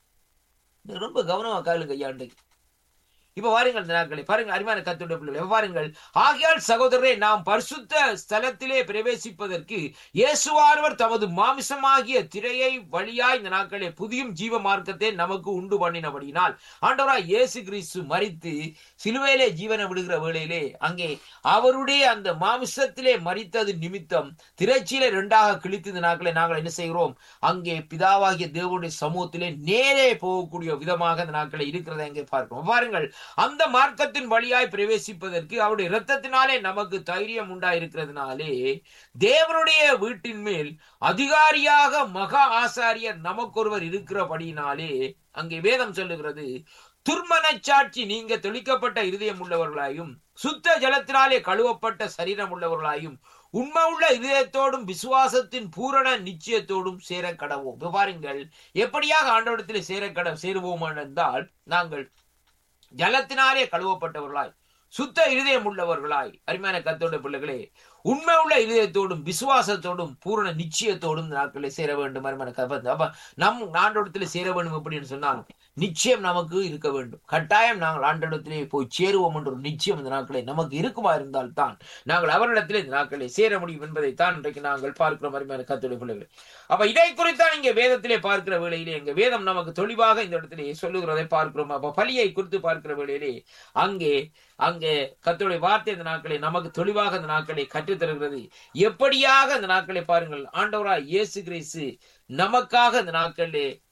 ரொம்ப கவனமா கேளுங்க ஐயா. இன்றைக்கு இப்ப பாருங்கள் இந்த நாட்களை பாருங்கள் அருமையான கர்த்தருடைய பிள்ளைகளே, பாருங்கள், ஆகையால் சகோதரரே நாம் பரிசுத்த ஸ்தலத்திலே பிரவேசிப்பதற்கு இயேசுவானவர் தமது மாமிசமாகிய திரையை வழியாய் இந்த நாட்களே புதிய ஜீவ மார்க்கத்தை நமக்கு உண்டு பண்ணினபடியினால் ஆண்டவராய் இயேசு கிறிஸ்து மரித்து சிலுவையிலே ஜீவனை விடுகிற வேளையிலே அங்கே அவருடைய அந்த மாமிசத்திலே மரித்தது நிமித்தம் திரைச்சியிலே இரண்டாக கிழித்து இந்த நாட்களை நாங்கள் என்ன செய்கிறோம், அங்கே பிதாவாகிய தேவனுடைய சமூகத்திலே நேரே போகக்கூடிய விதமாக இந்த நாட்களை இருக்கிறதை அங்கே பார்க்கிறோம். பாருங்கள், அந்த மார்க்கத்தின் வழியாய் பிரவேசிப்பதற்கு அவருடைய இரத்தத்தினாலே நமக்கு தைரியம் உண்டாயிருக்கிறதுனாலே தேவனுடைய வீட்டின் மேல் அதிகாரியாக மகா ஆசாரியர் நமக்கொருவர் இருக்கிறபடினாலே அங்கே வேதம் சொல்லுகிறது, துர்மனச்சாட்சி நீங்க தெளிக்கப்பட்ட இருதயம் உள்ளவர்களாயும் சுத்த ஜலத்தினாலே கழுவப்பட்ட சரீரம் உள்ளவர்களாயும் உண்மை உள்ள இதயத்தோடும் விசுவாசத்தின் பூரண நிச்சயத்தோடும் சேர கடவோம். பாருங்கள், எப்படியாக ஆண்டவரிடத்திலே சேர கட சேருவோம் என்றால் நாங்கள் ஜலத்தினாலே கழுவப்பட்டவர்களாய் சுத்த இருதயம் உள்ளவர்களாய் அருமையான கர்த்தருடைய பிள்ளைகளே உண்மை உள்ள இதயத்தோடும் விசுவாசத்தோடும் பூரண நிச்சயத்தோடும் நாட்களை சேர வேண்டும். அப்ப நம் ஆண்டோடத்திலே சேர வேண்டும் அப்படின்னு சொன்னால் நிச்சயம் நமக்கு இருக்க வேண்டும். கட்டாயம் நாங்கள் ஆண்டோடத்திலே போய் சேருவோம் என்ற ஒரு நிச்சயம் இந்த நாட்களை நமக்கு இருக்குமா இருந்தால் தான் நாங்கள் அவரிடத்திலே இந்த நாட்களை சேர முடியும் என்பதை தான் இன்றைக்கு நாங்கள் பார்க்கிற அருமையான கர்த்தருடைய பிள்ளைகளே. அப்ப இதை குறித்தான் இங்க வேதத்திலே பார்க்கிற வேளையிலே எங்க வேதம் நமக்கு தெளிவாக இந்த இடத்திலே சொல்லுகிறதை பார்க்கிறோம். அப்ப பலியை குறித்து பார்க்கிற வேளையிலே அங்கே அங்கே கர்த்தருடைய வார்த்தை இந்த நாட்களை நமக்கு தெளிவாக இந்த நாட்களை கற்றுத் தருகிறது. எப்படியாக இந்த நாட்களை பாருங்கள், ஆண்டவராய் இயேசு கிறிஸ்து நமக்காக இந்த நாட்களிலே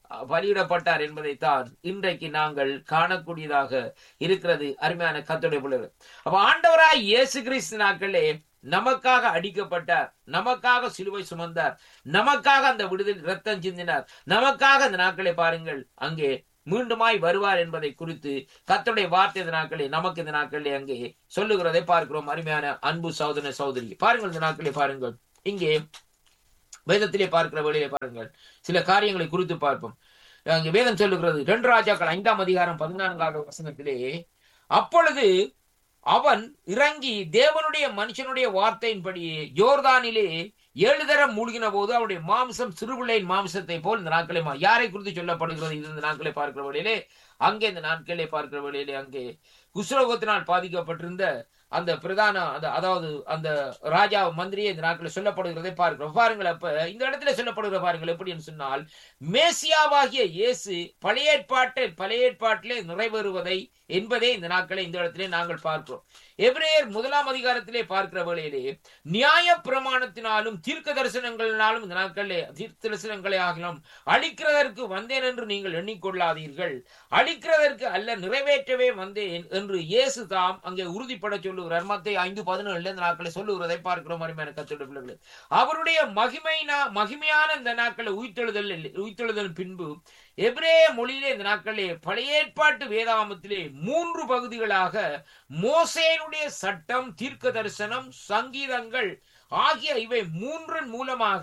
பலியிடப்பட்டார் என்பதைத்தான் இன்றைக்கு நாங்கள் காணக்கூடியதாக இருக்கிறது. அருமையான கர்த்தருடைய பிள்ளைகள், அப்ப ஆண்டவராய் இயேசு கிறிஸ்து நாட்களே நமக்காக அடிக்கப்பட்டார், நமக்காக சிலுவை சுமந்தார், நமக்காக அந்த விடுதலை ரத்தம் சிந்தினார், நமக்காக அந்த நாட்களை பாருங்கள் அங்கே மீண்டுமாய் வருவார் என்பதை குறித்து கர்த்தருடைய வார்த்தை இந்த நாட்களே நமக்கு இந்த நாட்களே அங்கே சொல்லுகிறதை பார்க்கிறோம். அருமையான அன்பு சகோதர சகோதரி, பாருங்கள் இந்த நாட்களே பாருங்கள், இங்கே வேதத்திலே பார்க்கிற வழியிலே பாருங்கள் சில காரியங்களை குறித்து பார்ப்போம். அங்கே வேதம் சொல்லுகிறது இரண்டு ராஜாக்கள் ஐந்தாம் அதிகாரம் பதினான்காவது வசனத்திலே, அப்பொழுது அவன் இறங்கி தேவனுடைய மனுஷனுடைய வார்த்தையின்படியே யோர்தானிலே ஏழு தரம் மூழ்கின போது அவருடைய மாம்சம் சிறுபிள்ளையின் மாம்சத்தை போல் இந்த நாட்களே யாரை குறித்து சொல்லப்படுகிறது? இது இந்த நாட்களை பார்க்கிற வழியிலே அங்கே இந்த நாட்களை பார்க்கிற வழியிலே அங்கே குஷ்ரோகத்தினால் பாதிக்கப்பட்டிருந்த அந்த பிரதான அதாவது அந்த ராஜா மந்திரியை இந்த நாட்களில் சொல்லப்படுகிறதை பார்க்கிறோம். பாருங்கள், அப்ப இந்த இடத்துல சொல்லப்படுகிற பாருங்கள் எப்படி சொன்னால், மேசியாவாகிய இயேசு பழைய ஏற்பாட்டை பழைய ஏற்பாட்டிலே நிறைவேறுவதை என்பதே இந்த நாட்களை இந்த இடத்திலே நாங்கள் பார்க்கிறோம். எபிரேயர் முதலாம் அதிகாரத்திலே பார்க்கிற வேளையிலே நியாய பிரமாணத்தினாலும் தீர்க்க தரிசனங்களினாலும் இந்த நாட்களிலே தீர்க்க தரிசனங்களை ஆகலாம் அழிக்கிறதற்கு வந்தேன் என்று நீங்கள் எண்ணிக்கொள்ளாதீர்கள், அழிக்கிறதற்கு அல்ல நிறைவேற்றவே வந்தேன் என்று இயேசு தாம் அங்கே உறுதிப்பட சொல்லுகிறார். மத்தேயு ஐந்து பதினேழுல இந்த நாட்களை சொல்லுகிறதை பார்க்கிறோம். அருமையான கர்த்தருடைய பிள்ளைகளே, அவருடைய மகிமைனா மகிமையான இந்த நாட்களை உயிர்த்தெழுதல் உயிர்த்தெழுதல் பின்பு எபிரேய மொழியிலே இந்த நாட்களிலே பழைய ஏற்பாட்டு வேதாகமத்திலே மூன்று பகுதிகளாக மோசேனுடைய சட்டம், தீர்க்க தரிசனம், சங்கீதங்கள் ஆகிய இவை மூன்றின் மூலமாக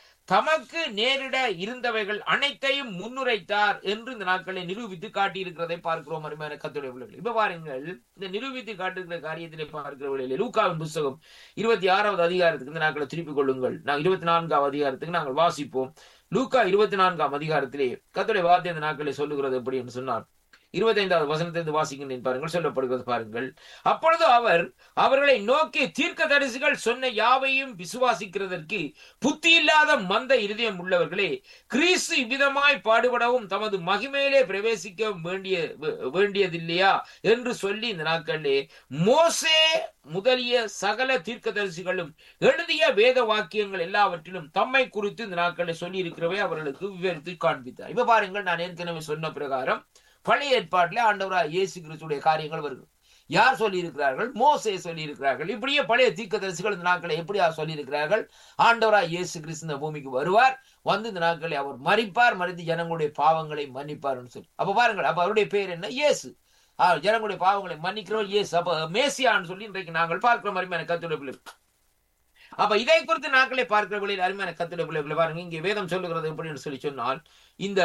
தமக்கு நேரிட இருந்தவைகள் அனைத்தையும் முன்னுரைத்தார் என்று இந்த நாட்களை நிரூபித்து காட்டியிருக்கிறதை பார்க்கிறோம். அருமையான கர்த்தருடைய பிள்ளைகளே, இப்ப பாருங்கள் இந்த நிரூபித்து காட்டுகிற காரியத்திலே பார்க்கிற வேளையிலே லூக்காவின் புத்தகம் இருபத்தி ஆறாவது அதிகாரத்துக்கு இந்த நாட்களை திருப்பிக் கொள்ளுங்கள். நாங்கள் இருபத்தி நான்காவது அதிகாரத்துக்கு நாங்கள் வாசிப்போம். லூக்கா இருபத்தி நான்காம் அதிகாரத்திலே கர்த்தருடைய வார்த்தை இந்த நாட்களை சொல்லுகிறது எப்படி என்று சொன்னார். இருபத்தி ஐந்தாவது வசனத்திலிருந்து வாசிக்கின்றேன் பாருங்கள், சொல்லப்படுகிறது பாருங்கள். அப்பொழுது அவர் அவர்களை நோக்கி, தீர்க்க தரிசிகள் சொன்ன யாவையும் விசுவாசிக்கிறதற்கு புத்தி இல்லாத மந்த இருதயம் உள்ளவர்களே, கிறிஸ்து இவ்விதமாய் பாடுபடவும் தமது மகிமையிலே பிரவேசிக்க வேண்டிய வேண்டியதில்லையா என்று சொல்லி இந்த நாட்களிலே மோசே முதலிய சகல தீர்க்க தரிசிகளும் எழுதிய வேத வாக்கியங்கள் எல்லாவற்றிலும் தம்மை குறித்து இந்த நாட்களை சொல்லி இருக்கிறவை அவர்களுக்கு விவரித்து காண்பித்தார். இப்ப பாருங்கள், நான் ஏற்கனவே சொன்ன பிரகாரம் பழைய ஏற்பாட்டிலே ஆண்டவராகிய இயேசு கிறிஸ்துடைய காரியங்கள் வருகிறது. யார் சொல்லி இருக்கிறார்கள்? மோசே சொல்லி இருக்கிறார்கள். இப்படியே பழைய தீர்க்கதரிசிகள் இந்த நாட்களை எப்படி சொல்லி இருக்கிறார்கள்? ஆண்டவராகிய இயேசு கிறிஸ்து இந்த பூமிக்கு வருவார், வந்து இந்த நாட்களை அவர் மரிப்பார், மரித்து ஜனங்களுடைய பாவங்களை மன்னிப்பார் சொல்லி. அப்ப பாருங்கள், அப்ப அவருடைய பேர் என்ன? இயேசு. ஆஹ் ஜனங்களுடைய பாவங்களை மன்னிக்கிறவர் இயேசு. அப்ப மேசியான்னு சொல்லி இன்றைக்கு நாங்கள் பார்க்கிற அருமையான கர்த்தருடைய பிள்ளை. அப்ப இதை குறித்து நாட்களை பார்க்கிற பிள்ளைகள் அருமையான கர்த்தருடைய பிள்ளைகளை பாருங்க, இங்கே வேதம் சொல்லுகிறது எப்படின்னு சொல்லி சொன்னால், இந்த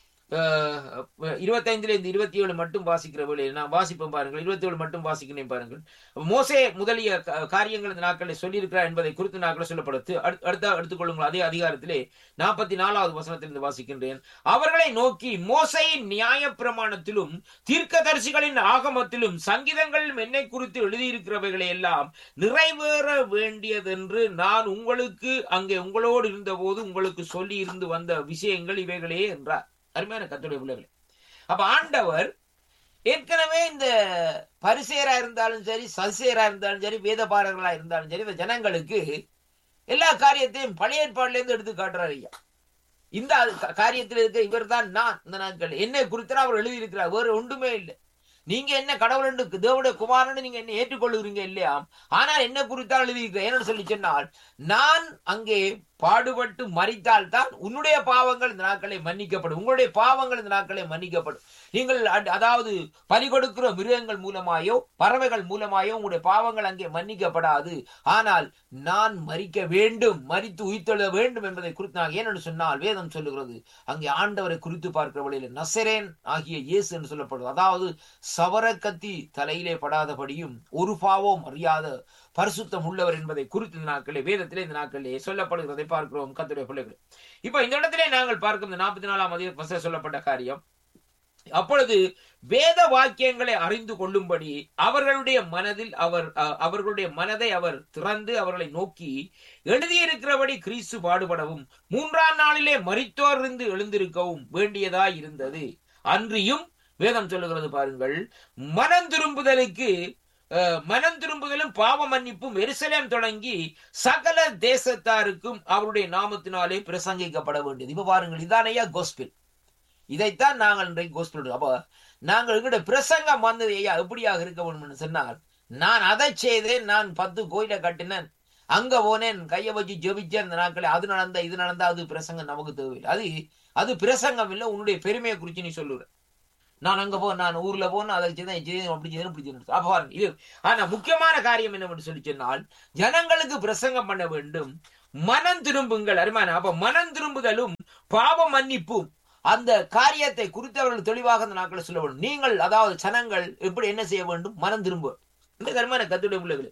இருபத்தி ஐந்துல இருந்து இருபத்தி ஏழு மட்டும் வாசிக்கிற வேளையில் நான் வாசிப்போம் பாருங்கள். இருபத்தி ஏழு மட்டும் வாசிக்கிறேன் பாருங்கள். மோசே முதலிய காரியங்கள் இந்த நாட்களை சொல்லி இருக்கிறார் என்பதை குறித்து நாட்களை சொல்லப்படுத்து அடுத்த எடுத்துக்கொள்ளுங்கள். அதே அதிகாரத்திலே நாற்பத்தி நாலாவது வசனத்திலிருந்து வாசிக்கின்றேன். அவர்களை நோக்கி, மோசையின் நியாய பிரமாணத்திலும் தீர்க்க தரிசிகளின் ஆகமத்திலும் சங்கீதங்களிலும் என்னை குறித்து எழுதியிருக்கிறவைகளை எல்லாம் நிறைவேற வேண்டியதென்று நான் உங்களுக்கு அங்கே உங்களோடு இருந்த போது உங்களுக்கு சொல்லி இருந்து வந்த விஷயங்கள் இவைகளே என்றார். அருமையான கர்த்தருடைய பிள்ளைகளே, அப்ப ஆண்டவர் ஏற்கனவே இந்த பரிசேயரா இருந்தாலும் சரி, சதுசேயரா இருந்தாலும் சரி, வேத பாரர்களா இருந்தாலும் சரி, இந்த ஜனங்களுக்கு எல்லா காரியத்தையும் பழைய ஏற்பாடுல இருந்து எடுத்து காட்டுறாரு. ஐயா, இந்த காரியத்தில் இருக்க இவர் தான் நான், இந்த நாட்கள் என்னை குறித்து அவர் எழுதியிருக்கிறார், வேறு ஒன்றுமே இல்லை. நீங்க என்ன கடவுள் தேவனுடைய குமாரன் நீங்க என்ன ஏற்றுக்கொள்ளுகிறீங்க இல்லையா? ஆனால் என்ன குறித்தான் எழுதியிருக்கிறேன் என்னன்னு சொல்லி சொன்னால், நான் அங்கே பாடுபட்டு மரித்தால் தான் உன்னுடைய பாவங்கள் இந்த நாட்களை மன்னிக்கப்படும், உங்களுடைய பாவங்கள் இந்த நாட்களை மன்னிக்கப்படும். நீங்கள் அதாவது பலி கொடுக்கிற மிருகங்கள் மூலமாயோ பறவைகள் மூலமாயோ உங்களுடைய பாவங்கள் அங்கே மன்னிக்கப்படாது. ஆனால் நான் மரிக்க வேண்டும், மரித்து உயிர்த்தெழ வேண்டும் என்பதை குறித்து நான் ஏன்னு சொன்னால் வேதம் சொல்லுகிறது, அங்கே ஆண்டவரை குறித்து பார்க்கிற வழியில் நசரேன் ஆகிய இயேசு என்று சொல்லப்படுது. அதாவது சவர கத்தி தலையிலே படாதபடியும் ஒரு பாவம் அறியாத பரிசுத்தம் உள்ளவர் என்பதை குறித்து இந்த நாட்களே வேதத்திலே இந்த நாட்களே சொல்லப்படுகிறதை பார்க்கிறோம். கர்த்தருடைய பிள்ளைகளே, இப்ப இந்த இடத்திலே நாங்கள் பார்க்கும் இந்த நாற்பத்தி நாலாம் அதிகாரத்தில் சொல்லப்பட்ட காரியம், அப்பொழுது வேத வாக்கியங்களை அறிந்து கொள்ளும்படி அவர்களுடைய மனதில் அவர் அவர்களுடைய மனதை அவர் திறந்து அவர்களை நோக்கி, எழுதியிருக்கிறபடி கிறிஸ்து பாடுபடவும் மூன்றாம் நாளிலே மரித்தோர் இருந்து எழுந்திருக்கவும் வேண்டியதாய் இருந்தது. அன்றியும் வேதம் சொல்லுகிறது பாருங்கள், மனம் திரும்புதலுக்கு மனம் திரும்புதலும் பாவ மன்னிப்பும் எருசலேம் தொடங்கி சகல தேசத்தாருக்கும் அவருடைய நாமத்தினாலே பிரசங்கிக்கப்பட வேண்டியது. இப்ப பாருங்கள், இதானையா கோஸ்பெல். இதைத்தான் நாங்கள் இன்றைக்கு கோஸ்பல். அப்ப நாங்கள் எங்களுடைய பிரசங்கம் வந்தது ஐயா எப்படியாக இருக்க வேண்டும் சொன்னால், நான் அதை செய்தேன், நான் பத்து கோயிலை கட்டினேன், அங்க போனேன், கையை வச்சு ஜெபிச்சேன் இந்த நாட்களே, அது நடந்தா இது நடந்தா அது பிரசங்கம் நமக்கு தேவையில்லை. அது அது பிரசங்கம் இல்லை, உன்னுடைய பெருமையை குறிச்சு நீ சொல்லுற. நான் அங்க போ, நான் ஊர்ல போன அதை செய்தேன் செய்தேன் அப்படி செய்தேன் இப்படி செய்தேன். அப்ப பாருங்க இது. ஆனா முக்கியமான காரியம் என்னவென்று சொல்லி சொன்னால், ஜனங்களுக்கு பிரசங்கம் பண்ண வேண்டும், மனம் திரும்புங்கள். அருமையான அப்ப மனம் திரும்புதலும் பாவ மன்னிப்பும் அந்த காரியத்தை குறித்து அவர்கள் தெளிவாக அந்த நாட்களை சொல்ல வேண்டும். நீங்கள் அதாவது ஜனங்கள் எப்படி என்ன செய்ய வேண்டும்? மனம் திரும்ப. இந்த கருமான கத்துடைய பிள்ளைகளே,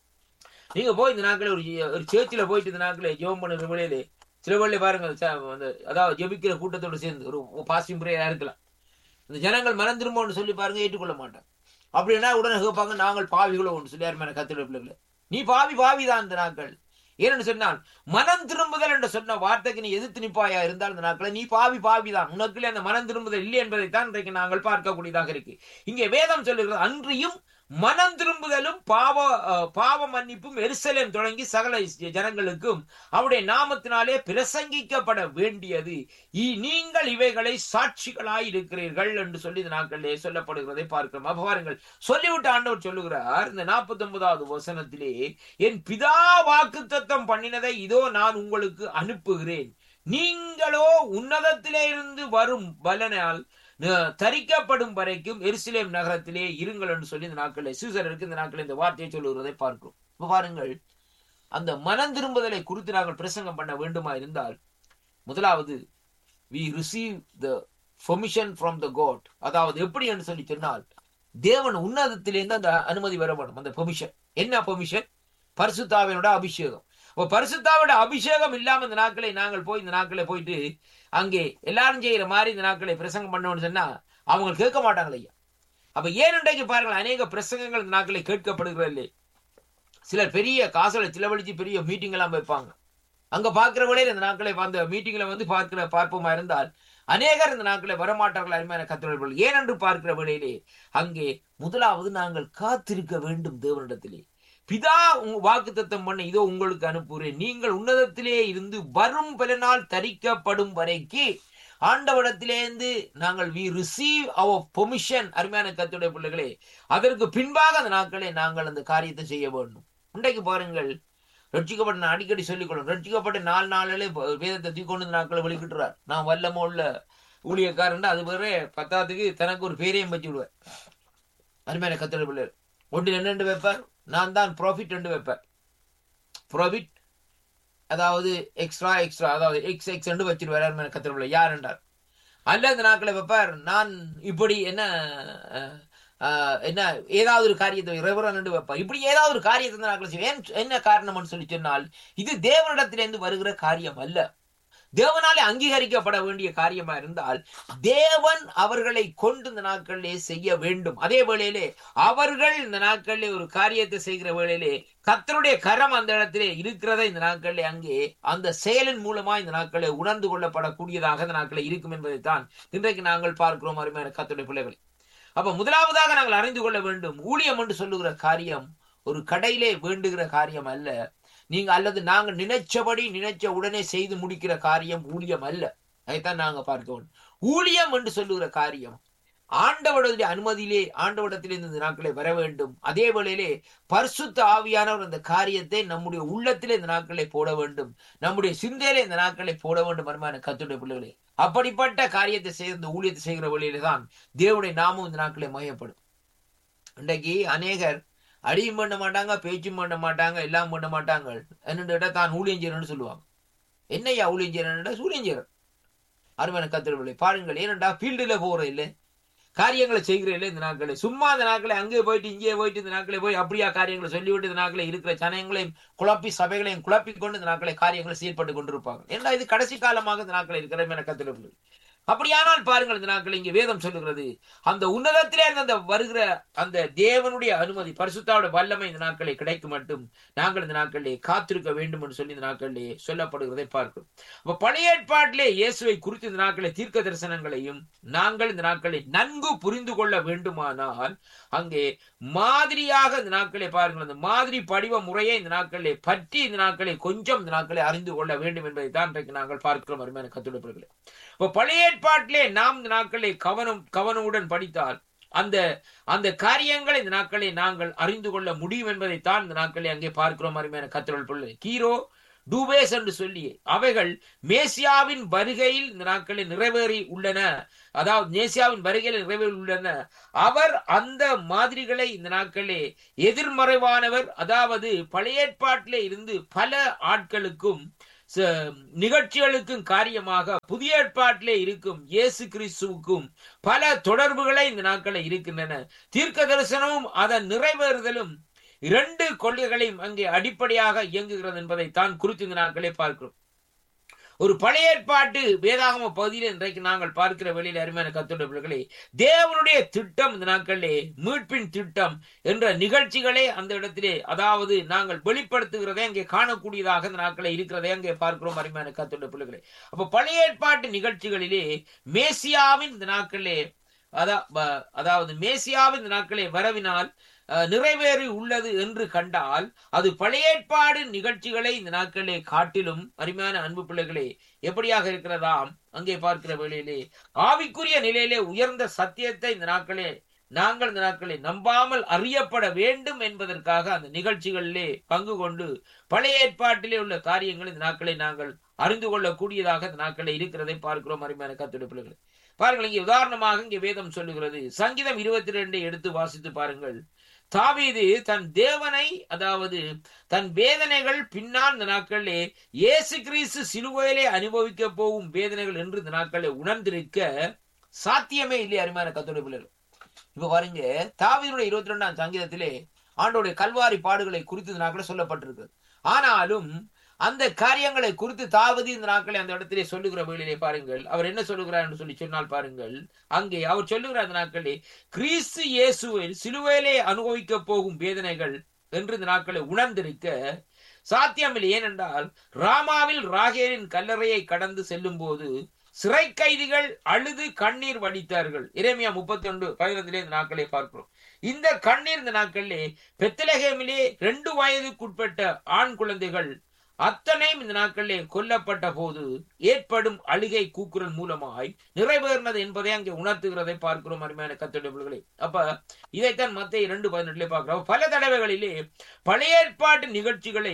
நீங்க போய் இந்த நாட்களே ஒரு ஒரு சேர்ச்சில போயிட்டு இந்த நாட்களே ஜெபம் பண்ணுற வேளையிலே சில வேளையில பாருங்க, அதாவது ஜெபிக்கிற கூட்டத்தோடு சேர்ந்து ஒரு பாசிங் பிரேயரா இருக்கலாம், இந்த ஜனங்கள் மனம் திரும்பன்னு சொல்லி பாருங்க, ஏற்றுக்கொள்ள மாட்டாங்க. அப்படின்னா உடனே கேட்பாங்க, நாங்கள் பாவிகளோ ஒன்று சொல்லி யாருமே கத்துடைய பிள்ளைகளே, நீ பாவி பாவிதான் இந்த நாட்கள். ஏன்னு சொன்னால், மனம் திரும்புதல் என்று சொன்ன வார்த்தைக்கு நீ எதிர்த்து நிப்பாயா இருந்தால் இந்த நாட்களை நீ பாவி பாவிதான், உனக்குள்ளே அந்த மனம் திரும்புதல் இல்லை என்பதைத்தான் இன்றைக்கு நாங்கள் பார்க்கக்கூடியதாக இருக்கு. இங்கே வேதம் சொல்லுகிறது, அன்றியும் மனம் திரும்புதலும் பாவ பாவ மன்னிப்பும் எருசலேம் தொடங்கி சகல ஜனங்களுக்கும் அவருடைய நாமத்தினாலே பிரசங்கிக்கப்பட வேண்டியது, நீங்கள் இவைகளை சாட்சிகளாய் இருக்கிறீர்கள் என்று சொல்லி இந்த நாட்களிலே சொல்லப்படுகிறதை பார்க்கிறோம். அப்ப பாருங்கள், சொல்லிவிட்டு ஆண்டவர் சொல்லுகிறார் இந்த நாற்பத்தி ஒன்பதாவது வசனத்திலே, என் பிதா வாக்குத்தத்தம் பண்ணினதை இதோ நான் உங்களுக்கு அனுப்புகிறேன், நீங்களோ உன்னதத்திலே இருந்து வரும் பலனால் தரிக்கப்படும் வரைக்கும் எருசலேம் நகரத்திலே இருங்கள் என்று சொல்லி இந்த நாட்களில் சீசருக்கு இந்த நாட்களில் இந்த வார்த்தையை சொல்லுகிறதை பார்க்கிறோம். இப்ப பாருங்கள், அந்த மனம் திரும்புதலை குறித்து நாங்கள் பிரசங்கம் பண்ண வேண்டுமா இருந்தால், முதலாவது we receive the permission from the God. அதாவது எப்படி என்று சொல்லி சொன்னால், தேவன் உன்னதத்திலிருந்து அந்த அனுமதி வர வேண்டும். அந்த பெர்மிஷன் என்ன? பெர்மிஷன் பரிசுத்தாவினோட அபிஷேகம். பரிசுத்தாவோட அபிஷேகம் இல்லாம இந்த நாட்களை நாங்கள் போய் இந்த நாட்களை போயிட்டு அங்கே எல்லாரும் செய்யற மாதிரி இந்த நாட்களை பிரசங்கம் பண்ணணும்னு சொன்னா அவங்க கேட்க மாட்டாங்களே ஐயா. அப்ப ஏன் இன்றைக்கு பாருங்கள், அநேக பிரசங்கங்கள் இந்த நாட்களை கேட்கப்படுகிறது. சிலர் பெரிய காசுகளை சிலவழிச்சு பெரிய மீட்டிங் எல்லாம் வைப்பாங்க. அங்க பாக்குற வேளையில் இந்த நாட்களை அந்த மீட்டிங்ல வந்து பார்க்கிற பார்ப்போமா இருந்தால் அநேகர் இந்த நாட்களை வரமாட்டார்கள். அருமையான கர்த்தர்கள், ஏனென்று பார்க்கிற வேளையிலே அங்கே முதலாவது நாங்கள் காத்திருக்க வேண்டும் தேவனிடத்திலே. பிதா வாக்குத்தத்தம் பண்ண இதோ உங்களுக்கு அனுப்புகிறேன், நீங்கள் உன்னதத்திலே இருந்து வரும் பலனால் தரிக்கப்படும் வரைக்கு ஆண்டவரிடத்திலேருந்து நாங்கள் we receive our permission. அருமையான கர்த்தருடைய பிள்ளைகளே, அதற்கு பின்பாக அந்த நாட்களை நாங்கள் அந்த காரியத்தை செய்ய வேண்டும். இன்றைக்கு பாருங்கள், ரட்சிக்கப்பட்ட நான் அடிக்கடி சொல்லிக்கொள்ளும், ரட்சிக்கப்பட்ட நாலு நாளிலே வேதத்தை தூக்கொண்டு நாட்களை வெளிக்கிட்டுறார். நான் வல்லமோ உள்ள ஊழியக்காரன், அது வேற பத்தாத்துக்கு தனக்கு ஒரு பேரையும் வச்சு விடுவார். அருமையான கர்த்தருடைய பிள்ளைகள், ஒன்று என்னென்று வைப்பார், நான் தான் ப்ராஃபிட் என்று வைப்பேன். ப்ராஃபிட் அதாவது எக்ஸ்ட்ரா எக்ஸ்ட்ரா அதாவது எக்ஸ் எக்ஸ் என்று வச்சிருவார் கத்திரப்பிள்ளை. யார் என்றார் அல்ல இந்த நாட்களை வைப்பார், நான் இப்படி என்ன என்ன ஏதாவது ஒரு காரியத்தை ரெவரன் என்று வைப்பார். இப்படி ஏதாவது ஒரு காரியத்தை நாட்களை செய்வேன். என்ன காரணம்னு சொல்லி சொன்னால், இது தேவனிடத்திலிருந்து வருகிற காரியம் அல்ல, தேவனாலே அங்கீகரிக்கப்பட வேண்டிய காரியமா இருந்தால் தேவன் அவர்களை கொண்டு இந்த நாட்களிலே செய்ய வேண்டும். அதே வேளையிலே அவர்கள் இந்த நாட்களிலே ஒரு காரியத்தை செய்கிற வேளையிலே கர்த்தருடைய கரம் அந்த இடத்திலே இருக்கிறதை இந்த நாட்களிலே அங்கே அந்த செயலின் மூலமா இந்த நாட்களிலே உணர்ந்து கொள்ளப்படக்கூடியதாக இந்த நாட்களில் இருக்கும் என்பதைத்தான் இன்றைக்கு நாங்கள் பார்க்கிறோம். அருமையான கர்த்தருடைய பிள்ளைகளை, அப்ப முதலாவதாக நாங்கள் அறிந்து கொள்ள வேண்டும், ஊழியம் என்று சொல்லுகிற காரியம் ஒரு கடையிலே வேண்டுகிற காரியம் அல்ல. நீங்க அல்லது நாங்கள் நினைச்சபடி நினைச்ச உடனே செய்து முடிக்கிற காரியம் ஊழியம் அல்ல. அதைத்தான் நாங்க பார்க்க வேண்டும். ஊழியம் என்று சொல்லுகிற காரியம் ஆண்டவருடைய அனுமதியிலே ஆண்டவரிடத்திலே இந்த நாட்களை வர வேண்டும். அதே வேளையிலே பரிசுத்த ஆவியானவர் அந்த காரியத்தை நம்முடைய உள்ளத்திலே இந்த நாட்களை போட வேண்டும், நம்முடைய சிந்தையிலே இந்த நாட்களை போட வேண்டும். அருமையான கர்த்தருடைய பிள்ளைகளே, அப்படிப்பட்ட காரியத்தை செய்த ஊழியத்தை செய்கிற வழியிலே தான் தேவனுடைய நாமும் இந்த நாட்களை மையப்படும். இன்றைக்கு அநேகர் அடியும் பண்ண மாட்டாங்க, பேச்சும் பண்ண மாட்டாங்க, எல்லாம் பண்ண மாட்டாங்க. என்னென்ன தான் ஊழியம் செய்யறன்னு சொல்லுவாங்க. என்னையா ஊழியம் செய்யறா? ஊழியம் செய்யறேன். அருமையான கர்த்தருடைய பாருங்கள், ஏனென்றா ஃபீல்டுல போற இல்லை, காரியங்களை செய்கிற இல்லை. இந்த நாட்களை சும்மா இந்த நாட்களை அங்கே போயிட்டு இங்கே போயிட்டு இந்த நாட்களை போய் அப்படியா காரியங்களை சொல்லிவிட்டு இந்த நாட்களை இருக்கிற ஜனங்களையும் குழப்பி சபைகளையும் குழப்பி கொண்டு இந்த நாட்களை காரியங்களை செயல்பட்டு கொண்டிருப்பாங்க. ஏன்னா இது கடைசி காலமாக இந்த நாட்களை இருக்கிற கர்த்தருடைய. அப்படியானால் பாருங்கள், இந்த நாட்கள் இங்கே வேதம் சொல்லுகிறது, அந்த உன்னதத்திலே அந்த வருகிற அந்த தேவனுடைய அனுமதி பரிசுத்தாவுடைய வல்லமை இந்த நாட்களை கிடைக்கும் மட்டும் நாங்கள் இந்த நாட்களிலே காத்திருக்க வேண்டும் என்று சொல்லி இந்த நாட்களிலே சொல்லப்படுகிறதை பார்க்கிறோம். அப்ப பழைய ஏற்பாட்டிலே இயேசுவை குறித்து இந்த நாட்களை தீர்க்க தரிசனங்களையும் நாங்கள் இந்த நாட்களை நன்கு புரிந்து கொள்ள வேண்டுமானால் அங்கே மாதிரியாக இந்த நாட்களை பாருங்கள், அந்த மாதிரி படிவ முறையை இந்த நாட்களிலே பற்றி இந்த நாட்களை கொஞ்சம் இந்த நாட்களை அறிந்து கொள்ள வேண்டும் என்பதை தான் இன்றைக்கு நாங்கள் பார்க்கிறோம். அருமையான கர்த்தருடைய பிள்ளைகளே, இப்ப பழைய ஏற்பாட்டிலே நாம் இந்த நாட்களை கவனம் கவனமுடன் படித்தால் அந்த அந்த காரியங்களை இந்த நாட்களை நாங்கள் அறிந்து கொள்ள முடியும் என்பதைத்தான் இந்த நாட்களை அங்கே பார்க்கிறோம். அருமையான கர்த்தருடைய பிள்ளை, கீரோ டூபேஸ் என்று சொல்லி அவைகள் மேசியாவின் வருகையில் இந்த நாட்களில் நிறைவேறி உள்ளன. அதாவது மேசியாவின் வருகையில் நிறைவேறி உள்ளன. அவர் அந்த மாதிரிகளை இந்த நாட்களே எதிர்மறைவானவர். அதாவது பழைய ஏற்பாட்டிலே இருந்து பல ஆட்களுக்கும் நிகழ்ச்சிகளுக்கும் காரியமாக புதிய ஏற்பாட்டிலே இருக்கும் இயேசு கிறிஸ்துவுக்கும் பல தொடர்புகளை இந்த நாட்களில் இருக்கின்றன. தீர்க்க தரிசனமும் அதன் நிறைவேறுதலும் இரண்டு கொள்கைகளையும் அங்கே அடிப்படையாக இயங்குகிறது என்பதை தான் குறித்து இந்த நாட்களே பார்க்கிறோம். ஒரு பழைய ஏற்பாட்டு வேதாகம பகுதியில் இன்றைக்கு நாங்கள் பார்க்கிற வெளியில் அருமையான கர்த்தருடைய பிள்ளைகளே, தேவனுடைய திட்டம் இந்த நாட்களிலே மீட்பின் திட்டம் என்ற நிகழ்ச்சிகளே அந்த இடத்திலே அதாவது நாங்கள் வெளிப்படுத்துகிறதே அங்கே காணக்கூடியதாக இந்த நாட்களே இருக்கிறதே அங்கே பார்க்கிறோம். அருமையான கர்த்தருடைய பிள்ளைகளே, அப்ப பழைய ஏற்பாட்டு நிகழ்ச்சிகளிலே மேசியாவின் இந்த நாட்களே அதாவது மேசியாவின் இந்த நாட்களே வரவினால் நிறைவேறி உள்ளது என்று கண்டால் அது பழைய ஏற்பாடு நிகழ்ச்சிகளை இந்த நாட்களே காட்டிலும் அருமையான அன்பு பிள்ளைகளே எப்படியாக இருக்கிறதாம் அங்கே பார்க்கிற வேளையிலே ஆவிக்குரிய நிலையிலே உயர்ந்த சத்தியத்தை இந்த நாட்களே நாங்கள் இந்த நாட்களை நம்பாமல் அறியப்பட வேண்டும் என்பதற்காக அந்த நிகழ்ச்சிகளிலே பங்கு கொண்டு பழைய ஏற்பாட்டிலே உள்ள காரியங்கள் இந்த நாட்களை நாங்கள் அறிந்து கொள்ளக்கூடியதாக இந்த நாட்களை இருக்கிறதை பார்க்கிறோம். அருமையான கர்த்தருடைய பிள்ளைகளே, பாருங்கள், இங்கே உதாரணமாக இங்கே வேதம் சொல்லுகிறது. சங்கீதம் இருபத்தி ரெண்டை எடுத்து வாசித்து பாருங்கள். தாவீது தன் தேவனை அதாவது தன் வேதனைகள் பின்னால் இந்த நாட்களிலே இயேசு கிறிஸ்து சிலுவையிலே அனுபவிக்க போகும் வேதனைகள் என்று இந்த நாட்களை உணர்ந்திருக்க சாத்தியமே இல்லை. அருமையான கர்த்தருடைய பிள்ளைகளே, இப்ப பாருங்க, தாவீதுடைய இருபத்தி ரெண்டாம் சங்கீதத்திலே ஆண்டோடைய கல்வாரி பாடுகளை குறித்து இந்த நாட்களை சொல்லப்பட்டிருக்கிறது. ஆனாலும் அந்த காரியங்களை குறித்து தாவீது இந்த நாட்களை அந்த இடத்திலே சொல்லுகிற வேளையிலே பாருங்கள், அவர் என்ன சொல்லுகிறார் என்று சொல்லி சொன்னால் பாருங்கள், அங்கே அவர் சொல்லுகிற அந்த நாட்களே கிறிஸ்து இயேசுவில் சிலுவையிலே அனுபவிக்க போகும் வேதனைகள் என்று இந்த நாட்களை உணர்ந்திருக்க சாத்தியமில்லை. ஏனென்றால் ராமாவில் ராகேலின் கல்லறையை கடந்து செல்லும் போது சிறை கைதிகள் அழுது கண்ணீர் வடித்தார்கள். எரேமியா முப்பத்தி ஒன்று பதினொன்றிலே இந்த நாட்களை பார்க்கிறோம். இந்த கண்ணீர் இந்த நாட்களிலே பெத்லகேமிலே ரெண்டு வயதுக்குட்பட்ட ஆண் குழந்தைகள் அத்தனையும் இந்த நாட்களிலே கொல்லப்பட்ட போது ஏற்படும் அழுகை கூக்குரல் மூலமாய் நிறைவேறினது என்பதை அங்கே உணர்த்துகிறதை பார்க்கிறோம். அருமையான கர்த்தருடைய பிள்ளைகளே, அப்ப இதைத்தான் மத்தேயு இரண்டு பதினெட்டுல பார்க்கிறோம். பல தடவைகளிலே பழைய ஏற்பாட்டு நிகழ்ச்சிகளை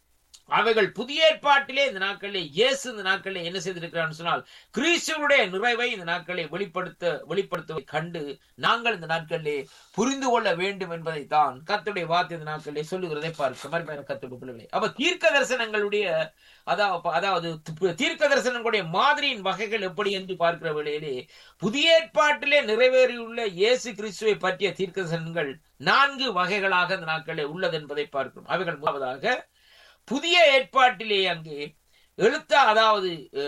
அவைகள் புதிய ஏற்பாட்டிலே இந்த நாட்களிலே இயேசு இந்த நாட்களிலே என்ன செய்திருக்கிறான்னு சொன்னால் கிறிஸ்துவுடைய நிறைவை இந்த நாட்களை வெளிப்படுத்த வெளிப்படுத்துவதை கண்டு நாங்கள் இந்த நாட்களிலே புரிந்து கொள்ள வேண்டும் என்பதை தான் கர்த்தருடைய வார்த்தை இந்த நாட்களிலே சொல்லுகிறதை பார்க்க கர்த்தருடைய பிள்ளைகளே. அப்ப தீர்க்க தரிசனங்களுடைய அதாவது அதாவது தீர்க்க தரிசனங்களுடைய மாதிரியின் வகைகள் எப்படி என்று பார்க்கிற வேளையிலே புதிய ஏற்பாட்டிலே நிறைவேறியுள்ள இயேசு கிறிஸ்துவை பற்றிய தீர்க்க தரிசனங்கள் நான்கு வகைகளாக இந்த நாட்களிலே உள்ளது என்பதை பார்க்கிறோம். அவைகள் முதலாவதாக புதிய ஏற்பாட்டிலே அங்கே எழுத்த அதாவது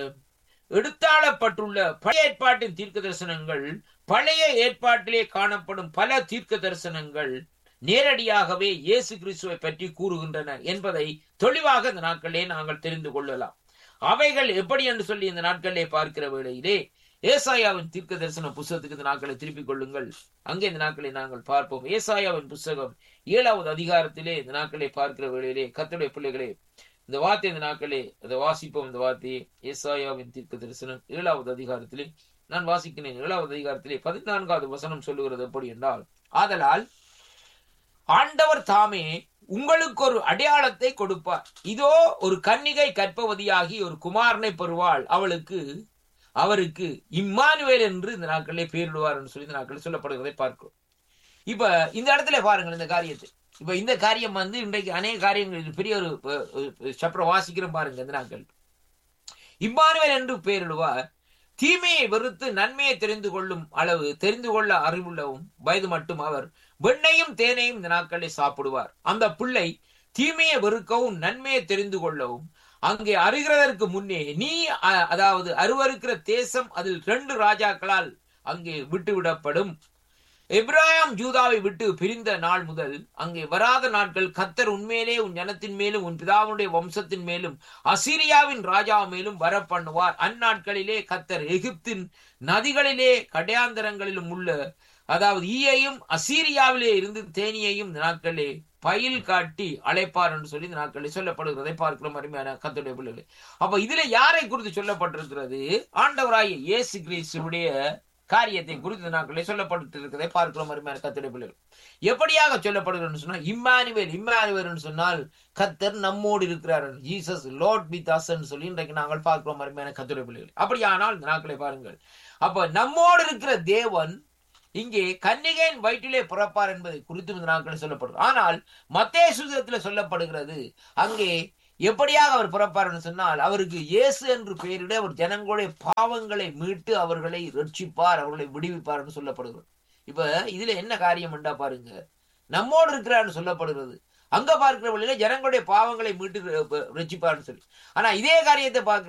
எடுத்தாளப்பட்டுள்ள பழைய ஏற்பாட்டின் தீர்க்க தரிசனங்கள் பழைய ஏற்பாட்டிலே காணப்படும் பல தீர்க்க தரிசனங்கள் நேரடியாகவே இயேசு கிறிஸ்துவை பற்றி கூறுகின்றன என்பதை தெளிவாக இந்த நாட்களிலே நாங்கள் தெரிந்து கொள்ளலாம். அவைகள் எப்படி என்று சொல்லி இந்த நாட்களிலே பார்க்கிற வேளையிலே ஏசாயாவின் தீர்க்க தரிசன புஸ்தகத்துக்கு இந்த நாட்களை திருப்பிக் கொள்ளுங்கள். அங்கே இந்த நாட்களை நாங்கள் பார்ப்போம். ஏசாயாவின் புஸ்தகம் ஏழாவது அதிகாரத்திலே இந்த நாட்களை பார்க்கிற வேளையிலே கர்த்தருடைய பிள்ளைகளே இந்த வார்த்தை இந்த நாட்களே அதை வாசிப்போம். இந்த வார்த்தையை ஏசாயாவின் தீர்க்க தரிசனம் ஏழாவது அதிகாரத்திலே நான் வாசிக்கிறேன். ஏழாவது அதிகாரத்திலே பதினான்காவது வசனம் சொல்லுகிறது எப்படி என்றால், ஆதலால் ஆண்டவர் தாமே உங்களுக்கு ஒரு அடையாளத்தை கொடுப்பார். இதோ ஒரு கன்னிகை கற்பவதியாகி ஒரு குமாரனை பெறுவாள், அவளுக்கு அவருக்கு இம்மானுவேல் என்று இந்த நாட்களிலே பேரிடுவார் என்று சொல்லி இந்த நாட்களில் சொல்லப்படுகிறதை பார்க்கிறோம். இப்ப இந்த இடத்துல பாருங்கள் இந்த காரியத்தை. இப்ப இந்த காரியம் வந்து இன்றைக்கு அநேக காரியங்கள் பெரிய ஒரு சப்ர வாசிக்கிறோம் பாருங்க. இந்த நாட்கள் இம்மானுவேல் என்று பெயரிடுவார். தீமையை வெறுத்து நன்மையை தெரிந்து கொள்ளும் அளவு தெரிந்து கொள்ள அறிவுள்ளவும் வயது மட்டும் அவர் வெண்ணையும் தேனையும் இந்த நாட்களில் சாப்பிடுவார். அந்த பிள்ளை தீமையை வெறுக்கவும் நன்மையை தெரிந்து கொள்ளவும் அங்கே அறிகிறதற்கு முன்னே நீ அதாவது அருவருக்கிற தேசம் அதில் ரெண்டு ராஜாக்களால் அங்கே விட்டுவிடப்படும். எப்ராயாம் யூதாவை விட்டு பிரிந்த நாள் முதல் அங்கே வராத நாட்கள் கர்த்தர் உண்மையிலே உன் ஜனத்தின் மேலும் உன் பிதாவுடைய வம்சத்தின் மேலும் அசீரியாவின் ராஜா மேலும் வர பண்ணுவார். அந்நாட்களிலே கர்த்தர் எகிப்தின் நதிகளிலே கடையாந்தரங்களிலும் உள்ள அதாவது ஈயையும் அசீரியாவிலே இருந்து தேனியையும் நாட்களிலே பயில் காட்டி அழைப்பார் என்று சொல்லி இந்த நாட்களில் சொல்லப்படுகிறதை பார்க்கிறோம் அருமையான கர்த்தருடைய பிள்ளைகளே. அப்ப இதுல யாரை குறித்து சொல்லப்பட்டிருக்கிறது? ஆண்டவராகிய இயேசு கிறிஸ்துவுடைய காரியத்தை குறித்து நாட்களே சொல்லப்பட்டிருக்கிறதை பார்க்கிறோம் அருமையான கர்த்தருடைய பிள்ளைகள். எப்படியாக சொல்லப்படுகிறது சொன்னா இம்மானுவேல் இம்மானுவேல் சொன்னால் கர்த்தர் நம்மோடு இருக்கிறார், ஜீசஸ் லார்ட் வித் அஸ் சொல்லி இன்றைக்கு நாங்கள் பார்க்கிறோம் அருமையான கர்த்தருடைய பிள்ளைகள். அப்படியானால் இந்த நாட்களை பாருங்கள், அப்ப நம்மோடு இருக்கிற தேவன் இங்கே கன்னிகையின் வயிற்றிலே பிறப்பார் என்பதை குறித்து இந்த நாட்களில் சொல்லப்படுது. ஆனால் மத்தேயு சுவிசேஷத்திலே சொல்லப்படுகிறது அங்கே எப்படியாக அவர் பிறப்பார் என்று சொன்னால் அவருக்கு இயேசு என்று பெயரிட அவர் ஜனங்களுடைய பாவங்களை மீட்டு அவர்களை ரட்சிப்பார், அவர்களை விடுவிப்பார் என்று சொல்லப்படுகிறது. இப்ப இதுல என்ன காரியம் என்றா பாருங்க, நம்மோடு இருக்கிறார் சொல்லப்படுகிறது, அங்க பார்க்கிற வழியில ஜனங்களுடைய பாவங்களை மீட்டு ரட்சிப்பார்னு சொல்லி. ஆனா இதே காரியத்தை பார்க்கிற